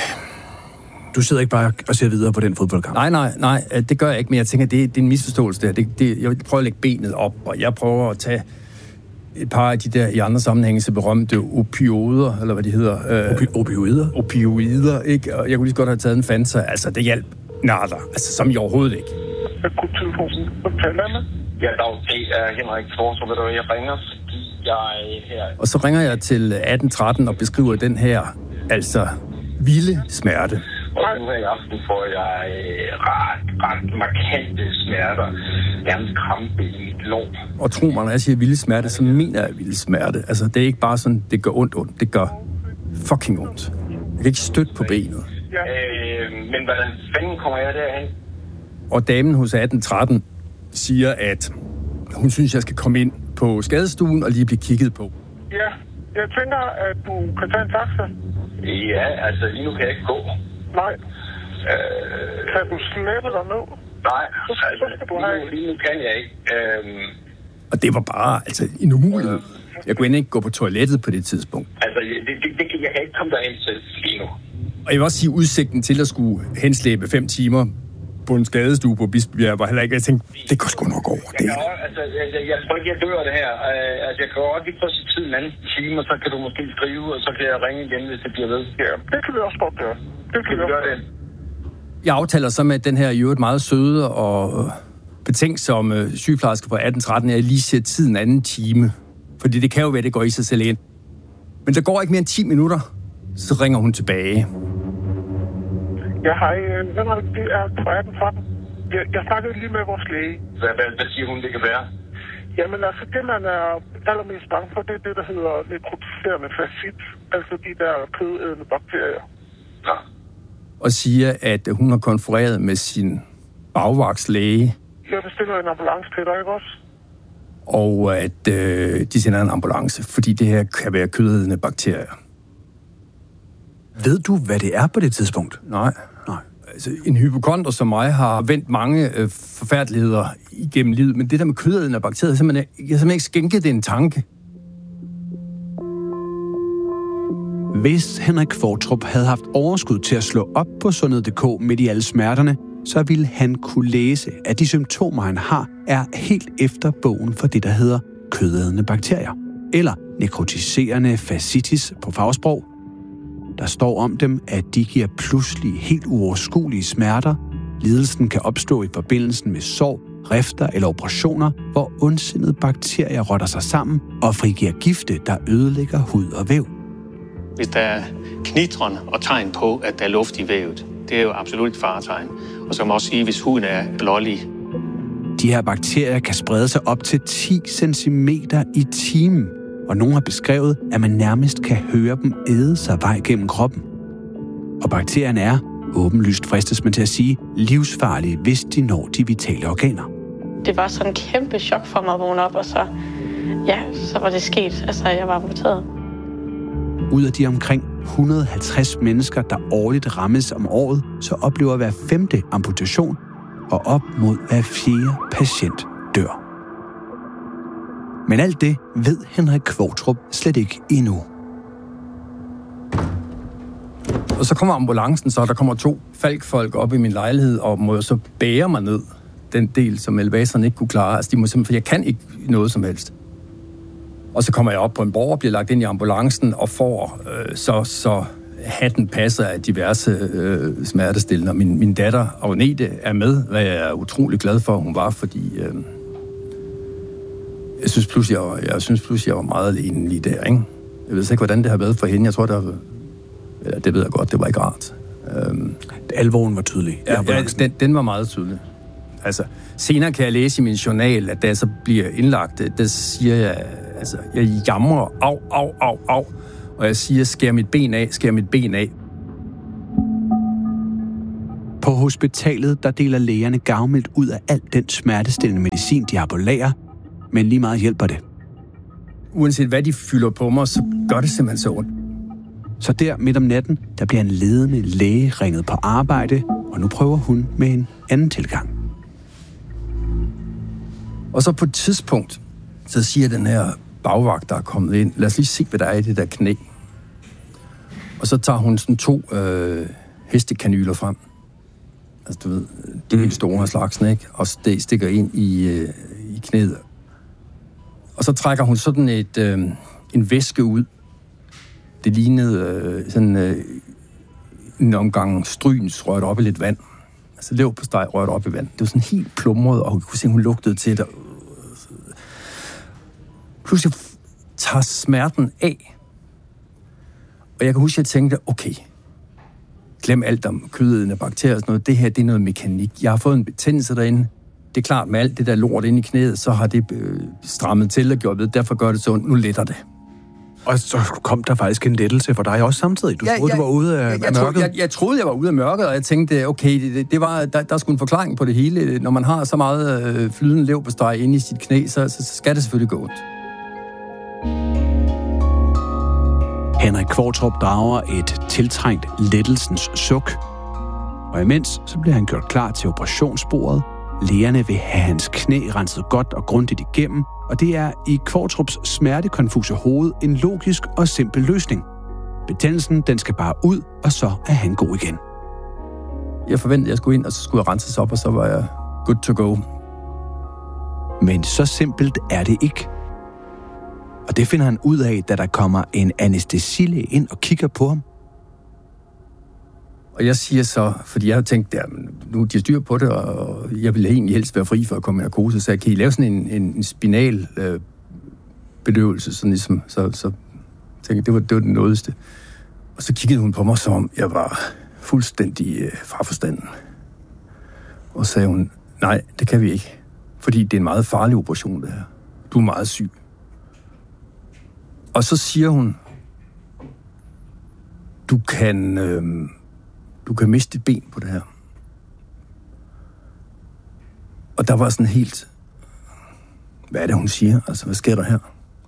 Du sidder ikke bare og ser videre på den fodboldkamp? Nej, nej, nej, det gør jeg ikke, men jeg tænker, det, det er en misforståelse der. Det, det, jeg prøver at lægge benet op, og jeg prøver at tage et par af de der i andre sammenhænge så berømte opioider, eller hvad de hedder. Øh, Opi- opioider? Opioider, ikke? Og jeg kunne lige så godt have taget en Fanta. Altså, det hjalp natter. Altså, som i overhovedet ikke. Akut-telefonen. Hvem taler med? Ja, Dag, det er Henrik Kvartrup. Ved du, jeg ringer, fordi jeg er her. Og så ringer jeg til atten tretten og beskriver den her, altså, vilde smerte. Og nu her i aften får jeg øh, ret, ret markante smerter. Nærmest krampe i mit lår. Og tro mig, når jeg siger vilde smerte, så mener jeg vilde smerte. Altså, det er ikke bare sådan, det gør ondt ondt. Det gør fucking ondt. Jeg kan ikke støtte på benet. Ja. Øh, men hvordan fanden kommer jeg derhen? Og damen hos atten tretten siger, at hun synes, jeg skal komme ind på skadestuen og lige blive kigget på. Ja, jeg tænker, at du kan tage en taxa. Ja, altså lige nu kan jeg ikke gå. Nej. Øh... Kan du slæbe dig ned? Nej, så, altså, så skal du have... lige, nu, lige nu kan jeg ikke. Øhm... Og det var bare altså en umulighed. Jeg kunne ikke gå på toilettet på det tidspunkt. Altså, det, det, det, jeg kan ikke komme derind til lige nu. Og jeg vil også sige, udsigten til at skulle henslæbe fem timer på en skadestue på Bispebjerg var heller ikke, jeg tænkte, det går sgu nok over. Jeg, kan, altså, jeg, jeg, jeg tror ikke, jeg dør det her. Uh, altså, jeg kan godt lige prøve at sige tid en anden time, og så kan du måske skrive, og så kan jeg ringe igen, hvis det bliver ved. Ja, det kan vi også godt gøre. Det kan vi gøre det. Jeg aftaler så med den her i øvrigt meget søde og betænksomme sygeplejerske på atten tretten, jeg lige ser tiden anden time. Fordi det kan jo være, det går i sig selv ind. Men der går ikke mere end ti minutter, så ringer hun tilbage. Ja, hej. Henrik, det er på atten tretten. Jeg, jeg snakkede lige med vores læge. Hvad, hvad, hvad siger hun, det kan være? Jamen altså, det man er allermest bange for, det er det, der hedder nekrotiserende facit. Altså de der kødædende bakterier. Ja. Og siger, at hun har konfereret med sin bagvagtslæge. Jeg bestiller en ambulance til dig, ikke også? Og at øh, de sender en ambulance, fordi det her kan være kødædende bakterier. Ved du, hvad det er på det tidspunkt? Nej. Nej. Altså, en hypokonder som mig har vendt mange øh, forfærdeligheder igennem livet, men det der med kødædende bakterier, simpelthen, jeg har simpelthen ikke skænket det en tanke. Hvis Henrik Kvartrup havde haft overskud til at slå op på sundhed punktum d k midt i alle smerterne, så ville han kunne læse, at de symptomer, han har, er helt efter bogen for det, der hedder kødædende bakterier, eller nekrotiserende fascitis på fagsprog. Der står om dem, at de giver pludselig helt uoverskuelige smerter. Lidelsen kan opstå i forbindelse med sår, rifter eller operationer, hvor ondsindede bakterier rotter sig sammen og frigiver gifte, der ødelægger hud og væv. Hvis der er knitren og tegn på, at der er luft i vævet, det er jo absolut et faretegn. Og så kan man også sige, hvis huden er blålig. De her bakterier kan sprede sig op til ti centimeter i timen, og nogen har beskrevet, at man nærmest kan høre dem æde sig vej gennem kroppen. Og bakterierne er, åbenlyst fristes man til at sige, livsfarlige, hvis de når de vitale organer. Det var sådan en kæmpe chok for mig at vågne op, og så, ja, så var det sket. Altså, jeg var amputeret. Ud af de omkring et hundrede og halvtreds mennesker, der årligt rammes om året, så oplever hver femte amputation, og op mod hver fjerde patient dør. Men alt det ved Henrik Kvartrup slet ikke endnu. Og så kommer ambulancen, så der kommer to falkfolk op i min lejlighed, og må jo så bære mig ned, den del, som elevatoren ikke kunne klare. Altså, de må simpelthen, for jeg kan ikke noget som helst. Og så kommer jeg op på en borger, bliver lagt ind i ambulancen, og får øh, så, så hatten passer af diverse øh, smertestillende. Min, min datter, Agnete, er med, hvad jeg er utrolig glad for, hun var, fordi øh, jeg synes pludselig, jeg var, jeg synes pludselig, jeg var meget alene lige der, ikke? Jeg ved ikke, hvordan det har været for hende. Jeg tror, det var, ja, det ved jeg godt, det var ikke rart. Øhm, Alvoren var tydelig. Ja, ja den, den var meget tydelig. Altså, senere kan jeg læse i min journal, at da jeg så bliver indlagt, der siger jeg, altså, jeg jamrer, au, au, au, au, og jeg siger, skær mit ben af, skær mit ben af. På hospitalet, der deler lægerne gavmildt ud af alt den smertestillende medicin, de har på lager, men lige meget hjælper det. Uanset hvad de fylder på mig, så gør det simpelthen så ondt. Så der midt om natten, der bliver en ledende læge ringet på arbejde, og nu prøver hun med en anden tilgang. Og så på et tidspunkt, så siger den her bagvagt, der er kommet ind, lad os lige se, hvad der er i det der knæ. Og så tager hun sådan to øh, hestekanyler frem. Altså, du ved, de helt store slagsen, ikke? Og det stikker ind i, øh, i knæet. Og så trækker hun sådan et, øh, en væske ud. Det lignede øh, sådan øh, en omgang stryns rørt op i lidt vand. Altså lev på steg rørt op i vand. Det var sådan helt plumret, og hun kunne se, hun lugtede til det. Pludselig tager smerten af. Og jeg kan huske, at jeg tænkte, okay, glem alt om kødædende bakterier og sådan noget. Det her, det er noget mekanik. Jeg har fået en betændelse derinde. Det er klart, med alt det der lort inde i knæet, så har det øh, strammet til og gjort ved. Derfor gør det så ondt. Nu letter det. Og så kom der faktisk en lettelse for dig også samtidig. Du ja, troede, ja, du var ude af, jeg, af jeg mørket. Troede, jeg, jeg troede, jeg var ude af mørket, og jeg tænkte, okay, det, det var, der, der er sgu en forklaring på det hele. Når man har så meget øh, flydende leverpostej inde i sit knæ, så, så, så skal det selvfølgelig gå ondt. Henrik Qvortrup drager et tiltrængt lettelsens suk. Og imens så bliver han gjort klar til operationsbordet. Lægerne vil have hans knæ renset godt og grundigt igennem, og det er i Qvortrups smertekonfuse hoved en logisk og simpel løsning. Betændelsen, den skal bare ud, og så er han god igen. Jeg forventede, at jeg skulle ind, og så skulle jeg renses op, og så var jeg good to go. Men så simpelt er det ikke. Og det finder han ud af, da der kommer en anæstesilæge ind og kigger på ham. Og jeg siger så, fordi jeg har tænkt, ja, nu er de styr på det, og jeg ville egentlig helst være fri for at komme i narkose, så kan I lave sådan en, en, en spinal øh, bedøvelse, sådan ligesom, så, så tænkte jeg, det var, det var den nådeste. Og så kiggede hun på mig, som om jeg var fuldstændig øh, fra forstanden. Og sagde hun, nej, det kan vi ikke, fordi det er en meget farlig operation, det her. Du er meget syg. Og så siger hun, du kan... Øh, Du kan miste dit ben på det her. Og der var sådan helt... Hvad er det, hun siger? Altså, hvad sker der her?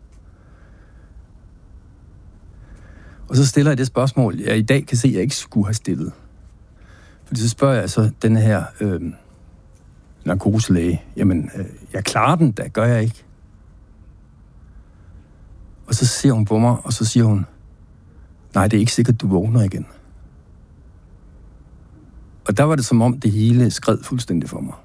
Og så stiller jeg det spørgsmål, jeg i dag kan se, at jeg ikke skulle have stillet. Fordi så spørger jeg så den her øh, narkoselæge, jamen, øh, jeg klarer den, da gør jeg ikke. Og så ser hun på mig, og så siger hun, nej, det er ikke sikkert, du vågner igen. Og der var det som om, det hele skred fuldstændig for mig.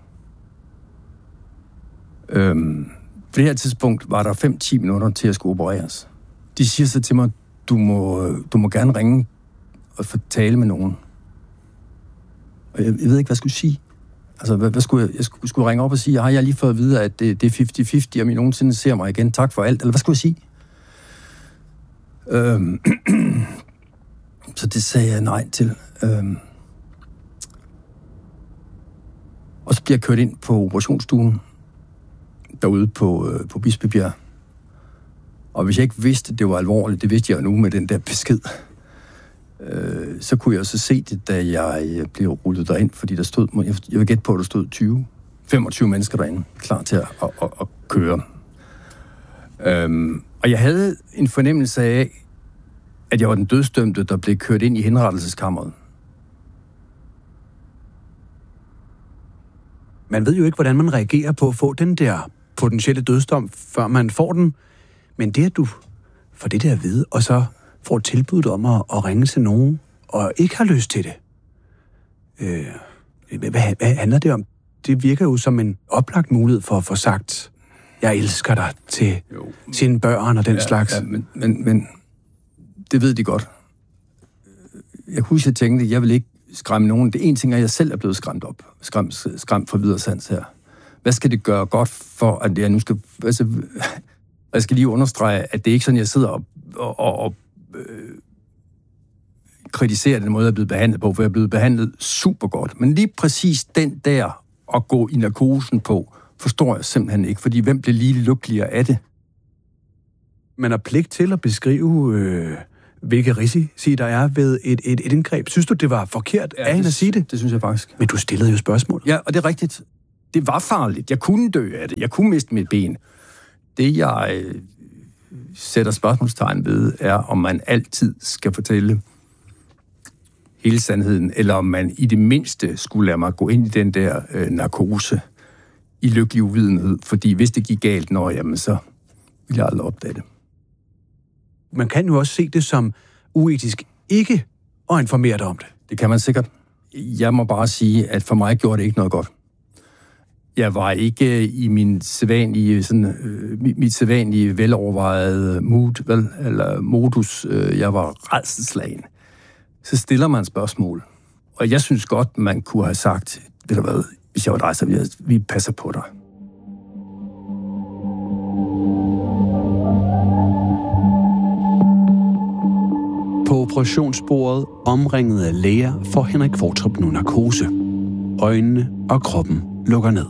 Øhm, på det her tidspunkt var der fem til ti minutter til at skulle opereres. De siger så til mig, du må, du må gerne ringe og få tale med nogen. Og jeg, jeg ved ikke, hvad jeg skulle sige. Altså, hvad, hvad skulle jeg, jeg skulle, skulle ringe op og sige, har jeg lige fået at vide, at det, det er halvtreds halvtreds, om I nogensinde ser mig igen, tak for alt, eller hvad skulle jeg sige? Øhm, så det sagde jeg nej til. Øhm, Og så bliver jeg kørt ind på operationsstuen, derude på, øh, på Bispebjerg. Og hvis jeg ikke vidste, at det var alvorligt, det vidste jeg jo nu med den der besked, øh, så kunne jeg så se det, da jeg blev rullet derind, fordi der stod, jeg, jeg vil gætte på, at der stod tyve, femogtyve mennesker derinde, klar til at, at, at, at køre. Øhm, og jeg havde en fornemmelse af, at jeg var den dødsdømte, der blev kørt ind i henrettelseskammeret. Man ved jo ikke, hvordan man reagerer på at få den der potentielle dødsdom, før man får den. Men det, at du får det der at vide, og så får tilbuddet om at, at ringe til nogen, og ikke har lyst til det. Øh, hvad, hvad handler det om? Det virker jo som en oplagt mulighed for at få sagt, jeg elsker dig til sine børn og den ja, slags. Ja, men, men, men det ved de godt. jeg husker, jeg tænkte, at jeg vil ikke skræmme nogen. Det ene ting er, at jeg selv er blevet skræmt op. Skræmt, skræmt for videre sans her. Hvad skal det gøre godt for, at jeg nu skal... Altså, jeg skal lige understrege, at det er ikke sådan, jeg sidder og, og, og, og øh, kritiserer den måde, jeg er blevet behandlet på, for jeg er blevet behandlet super godt. Men lige præcis den der at gå i narkosen på, forstår jeg simpelthen ikke, fordi hvem bliver lige lykkeligere af det? Man har pligt til at beskrive, øh, hvilke risici der er ved et, et, et indgreb. Synes du, det var forkert ja, af hende at sige det? Det synes jeg faktisk. Men du stillede jo spørgsmål. Ja, og det er rigtigt. Det var farligt. Jeg kunne dø af det. Jeg kunne miste mit ben. Det, jeg øh, sætter spørgsmålstegn ved, er, om man altid skal fortælle hele sandheden, eller om man i det mindste skulle lade mig gå ind i den der øh, narkose i lykkelig uvidenhed. Fordi hvis det gik galt, når jamen, så ville jeg aldrig opdage det. Man kan jo også se det som uetisk ikke at informere dig om det. Det kan man sikkert. Jeg må bare sige, at for mig gjorde det ikke noget godt. Jeg var ikke i min sædvanlige, sådan, øh, mit sædvanlige velovervejede mood, vel, eller modus. Øh, jeg var rædselsslagen. Så stiller man spørgsmål. Og jeg synes godt, man kunne have sagt, ved du hvad, hvis jeg var dig, så vi, vi passer på dig. På operationsbordet, omringet af læger, får Henrik Qvortrup nu narkose. Øjnene og kroppen lukker ned.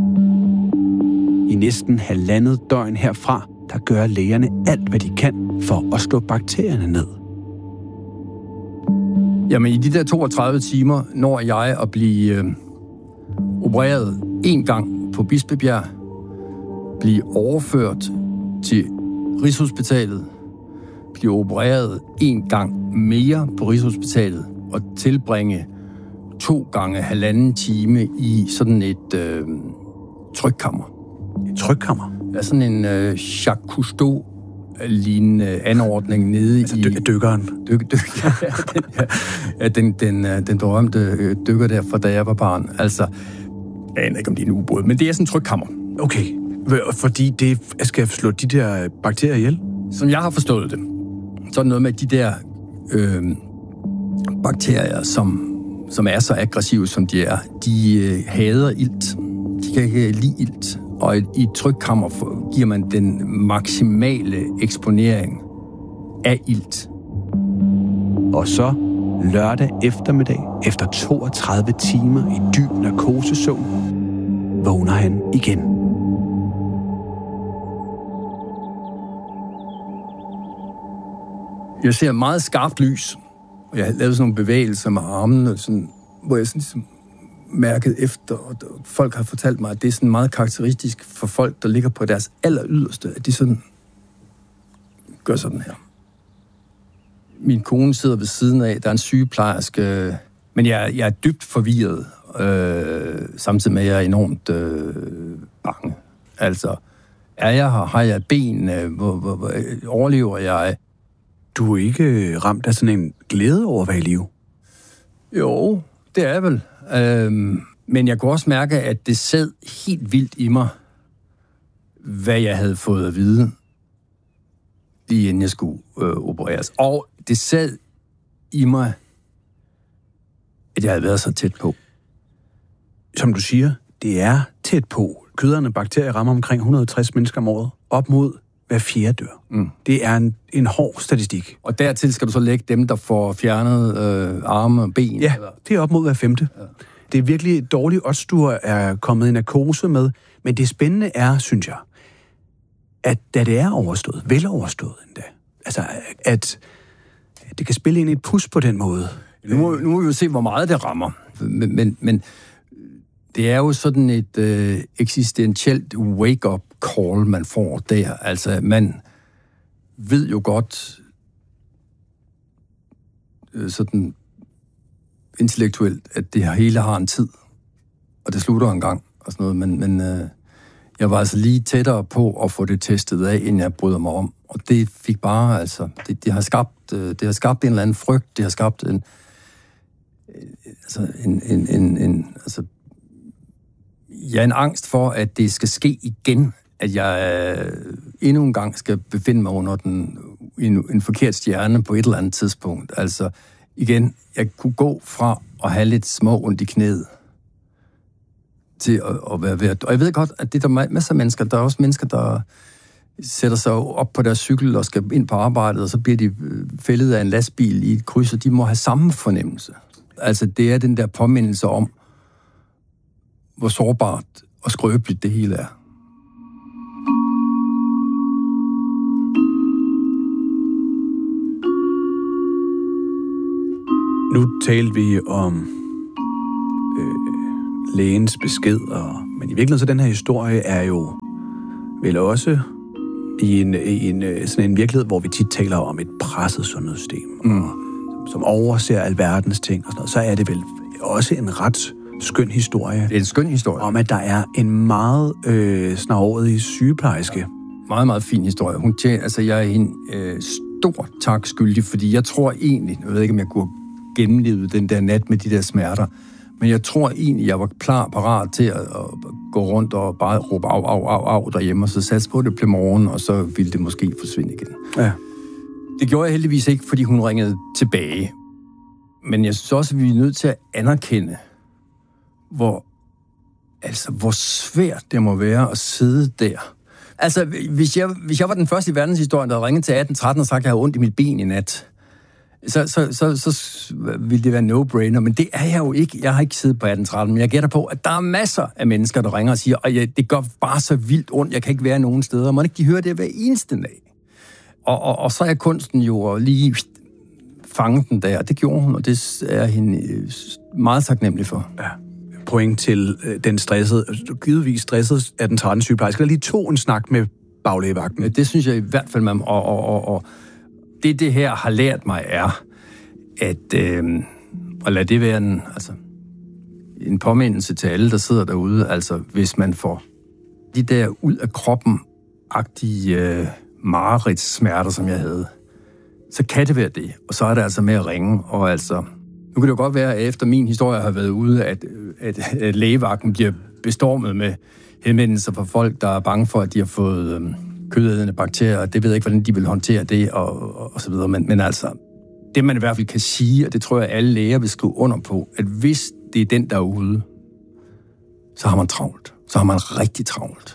I næsten halvandet døgn herfra, der gør lægerne alt, hvad de kan for at slå bakterierne ned. Jamen, i de der toogtredive timer når jeg at blive øh, opereret en gang på Bispebjerg, blive overført til Rigshospitalet, blive opereret en gang mere på Rigshospitalet og tilbringe to gange halvanden time i sådan et øh, trykkammer. Et trykkammer? Ja, sådan en øh, Jacques Cousteau-lignende anordning nede altså, i... Altså dykkeren? Dyk, dyk, ja, den, ja, den, den, den berømte dykker der fra da jeg var barn. Altså, jeg aner ikke, om det er en ubåd, men det er sådan en trykkammer. Okay, fordi det skal slå de der bakterier ihjel? Som jeg har forstået det, så er det noget med de der øh, bakterier, som, som er så aggressive, som de er. De øh, hader ilt. De kan ikke lide ilt. Og i et trykkammer giver man den maksimale eksponering af ilt. Og så lørdag eftermiddag, efter toogtredive timer i dyb narkosesøvn, vågner han igen. Jeg ser meget skarpt lys, og jeg har lavet sådan nogle bevægelser med armene, sådan, hvor jeg sådan ligesom mærket efter, og folk har fortalt mig, at det er sådan meget karakteristisk for folk, der ligger på deres aller yderste, at de sådan gør sådan her. Min kone sidder ved siden af, der er en sygeplejerske, men jeg, jeg er dybt forvirret, øh, samtidig med, at jeg er enormt øh, bange. Altså, er jeg her? Har jeg ben? Hvor, hvor, hvor overlever jeg? Du er ikke ramt af sådan en glæde over at være i live? Jo, det er jeg vel. Øhm, men jeg kunne også mærke, at det sad helt vildt i mig, hvad jeg havde fået at vide, lige inden jeg skulle øh, opereres. Og det sad i mig, at jeg havde været så tæt på. Som du siger, det er tæt på. Køderne bakterier rammer omkring et hundrede og tres mennesker om året. Op mod hver fjerde dør. Mm. Det er en, en hård statistik. Og dertil skal du så lægge dem, der får fjernet øh, arme og ben? Ja, eller? Det er op mod hver femte. Ja. Det er virkelig dårligt også, du er kommet i narkose med. Men det spændende er, synes jeg, at da det er overstået, vel overstået endda, altså at det kan spille ind i et pus på den måde. Nu må, nu må vi jo se, hvor meget det rammer. Men, men, men det er jo sådan et øh, eksistentielt wake-up call, man får der. Altså, man ved jo godt øh, sådan intellektuelt, at det hele har en tid, og det slutter en gang, og sådan noget, men, men øh, jeg var altså lige tættere på at få det testet af, inden jeg bryder mig om. Og det fik bare, altså, det, det har skabt, øh, det har skabt en eller anden frygt, det har skabt en, øh, altså, en, en, en, en altså, jeg er en angst for, at det skal ske igen, at jeg øh, endnu en gang skal befinde mig under den, en, en forkert stjerne på et eller andet tidspunkt. Altså, igen, jeg kunne gå fra at have lidt små ondt i knæet, til at, at være ved. Og jeg ved godt, at det er der masser af mennesker. Der er også mennesker, der sætter sig op på deres cykel og skal ind på arbejdet, og så bliver de fældet af en lastbil i et kryds, og de må have samme fornemmelse. Altså, det er den der påmindelse om, hvor sårbart og skrøbeligt det hele er. Nu talte vi om øh, lægens besked, og, men i virkeligheden så den her historie er jo vel også i en, i en, sådan en virkelighed, hvor vi tit taler om et presset sundhedssystem, mm. og, som overser alverdens ting og sådan noget, så er det vel også en ret skøn historie. Det er en skøn historie. Om, at der er en meget øh, snarrådig sygeplejerske. Ja. Meget, meget fin historie. Hun tjener, altså jeg er en øh, stor tak skyldig, fordi jeg tror egentlig, jeg ved ikke, om jeg kunne gennemleve den der nat med de der smerter, men jeg tror egentlig, jeg var klar, parat til at, at gå rundt og bare råbe af, af, af, af derhjemme, og så satse på det blev morgen, og så ville det måske forsvinde igen. Ja. Det gjorde jeg heldigvis ikke, fordi hun ringede tilbage. Men jeg synes også, at vi er nødt til at anerkende, hvor, altså, hvor svært det må være at sidde der. Altså, hvis jeg, hvis jeg var den første i verdenshistorien, der havde ringet til atten tretten og sagt, at jeg havde ondt i mit ben i nat, så, så, så, så ville det være no-brainer. Men det er jeg jo ikke. Jeg har ikke siddet på atten tretten, men jeg gætter på, at der er masser af mennesker, der ringer og siger, at ja, det går bare så vildt ondt, jeg kan ikke være nogen steder. Man ikke de hører det hver eneste dag. Og, og, og så er kunsten jo at lige fange den der. Det gjorde hun, og det er hende meget taknemmelig for. Ja. Point til øh, den stressede, givetvis stressede af den tretten sygeplejerske, der lige tog en snak med baglægevagten. Ja, det synes jeg i hvert fald, man... Og, og, og, og det, det her har lært mig, er, at øh, at lade det være en, altså, en påmindelse til alle, der sidder derude. Altså, hvis man får de der ud af kroppen-agtige øh, mareridssmerter, som jeg havde, så kan det være det. Og så er det altså med at ringe, og altså... Nu kan det jo godt være, at efter min historie har været ude, at, at, at lægevagten bliver bestormet med henvendelser fra folk, der er bange for, at de har fået øhm, kødædende bakterier. Det ved jeg ikke, hvordan de vil håndtere det, og, og, og så videre. Men, men altså, det man i hvert fald kan sige, og det tror jeg, alle læger vil skrive under på, at hvis det er den, der er ude, så har man travlt. Så har man rigtig travlt.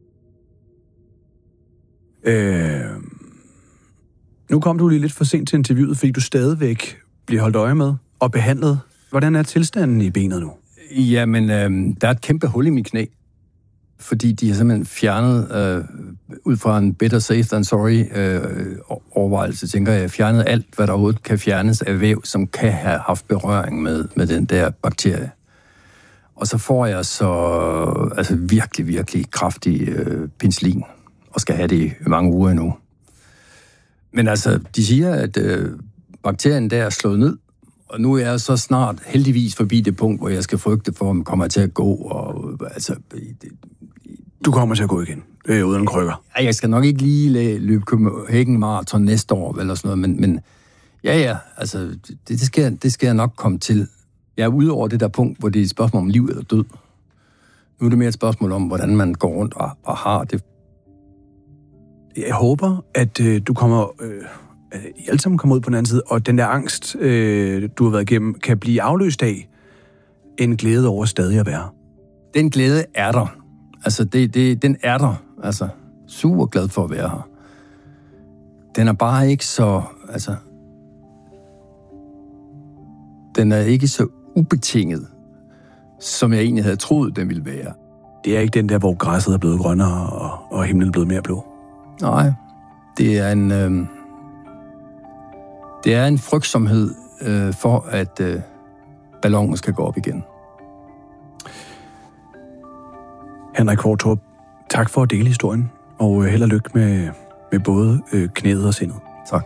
Øh, nu kom du lige lidt for sent til interviewet, fordi du stadigvæk bliver holdt øje med og behandlet. Hvordan er tilstanden i benet nu? Jamen, øh, der er et kæmpe hul i mit knæ, fordi de har simpelthen fjernet, øh, ud fra en better safe than sorry øh, overvejelse, tænker jeg, fjernet alt, hvad der overhovedet kan fjernes af væv, som kan have haft berøring med, med den der bakterie. Og så får jeg så altså virkelig, virkelig kraftig øh, penicillin, og skal have det i mange uger endnu. Men altså, de siger, at øh, bakterien der er slået ned, og nu er jeg så snart heldigvis forbi det punkt, hvor jeg skal frygte for, om jeg kommer til at gå. Og, altså, det, du kommer til at gå igen, øh, uden krykker. Ja, jeg skal nok ikke lige løbe Copenhagen Marathon næste år, eller sådan noget, men, men ja, ja, altså, det, det, skal, det skal jeg nok komme til. Jeg er ude over det der punkt, hvor det er et spørgsmål om liv eller død. Nu er det mere et spørgsmål om, hvordan man går rundt og, og har det. Jeg håber, at øh, du kommer... Øh I alle sammen kommer ud på den anden side, og den der angst, øh, du har været igennem, kan blive afløst af en glæde over stadig at være. Den glæde er der. Altså, det, det, den er der. Altså, super glad for at være her. Den er bare ikke så, altså... Den er ikke så ubetinget, som jeg egentlig havde troet, den ville være. Det er ikke den der, hvor græsset er blevet grønnere, og, og himlen er blevet mere blå. Nej, det er en... Øh, Det er en frygtsomhed øh, for, at øh, ballonen skal gå op igen. Henrik Qvortrup, tak for at dele historien, og øh, held og lykke med, med både øh, knæet og sindet. Tak.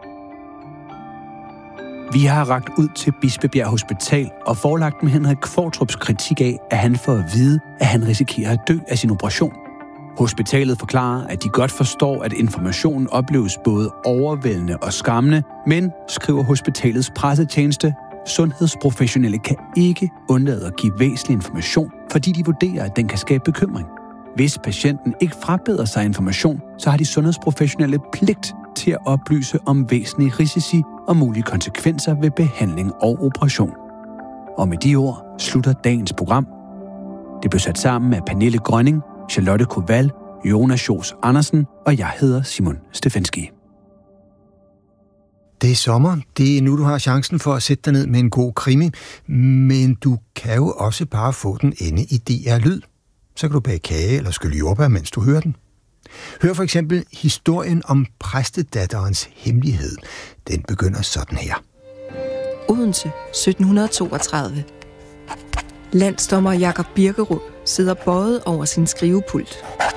Vi har rakt ud til Bispebjerg Hospital og forelagt med Henrik Qvortrups kritik af, at han får at vide, at han risikerer at dø af sin operation. Hospitalet forklarer, at de godt forstår, at informationen opleves både overvældende og skræmmende, men, skriver hospitalets pressetjeneste, sundhedsprofessionelle kan ikke undlade at give væsentlig information, fordi de vurderer, at den kan skabe bekymring. Hvis patienten ikke frabeder sig information, så har de sundhedsprofessionelle pligt til at oplyse om væsentlige risici og mulige konsekvenser ved behandling og operation. Og med de ord slutter dagens program. Det blev sat sammen af Pernille Grønning, Charlotte Koval, Jonas Jos Andersen, og jeg hedder Simon Stefanski. Det er sommer. Det er nu, du har chancen for at sætte dig ned med en god krimi, men du kan jo også bare få den inde i D R Lyd. Så kan du bage kage eller skylle jordbær, mens du hører den. Hør for eksempel historien om præstedatterens hemmelighed. Den begynder sådan her. Odense, sytten toogtredive. Landsdommer Jakob Birkerud sidder bøjet over sin skrivepult.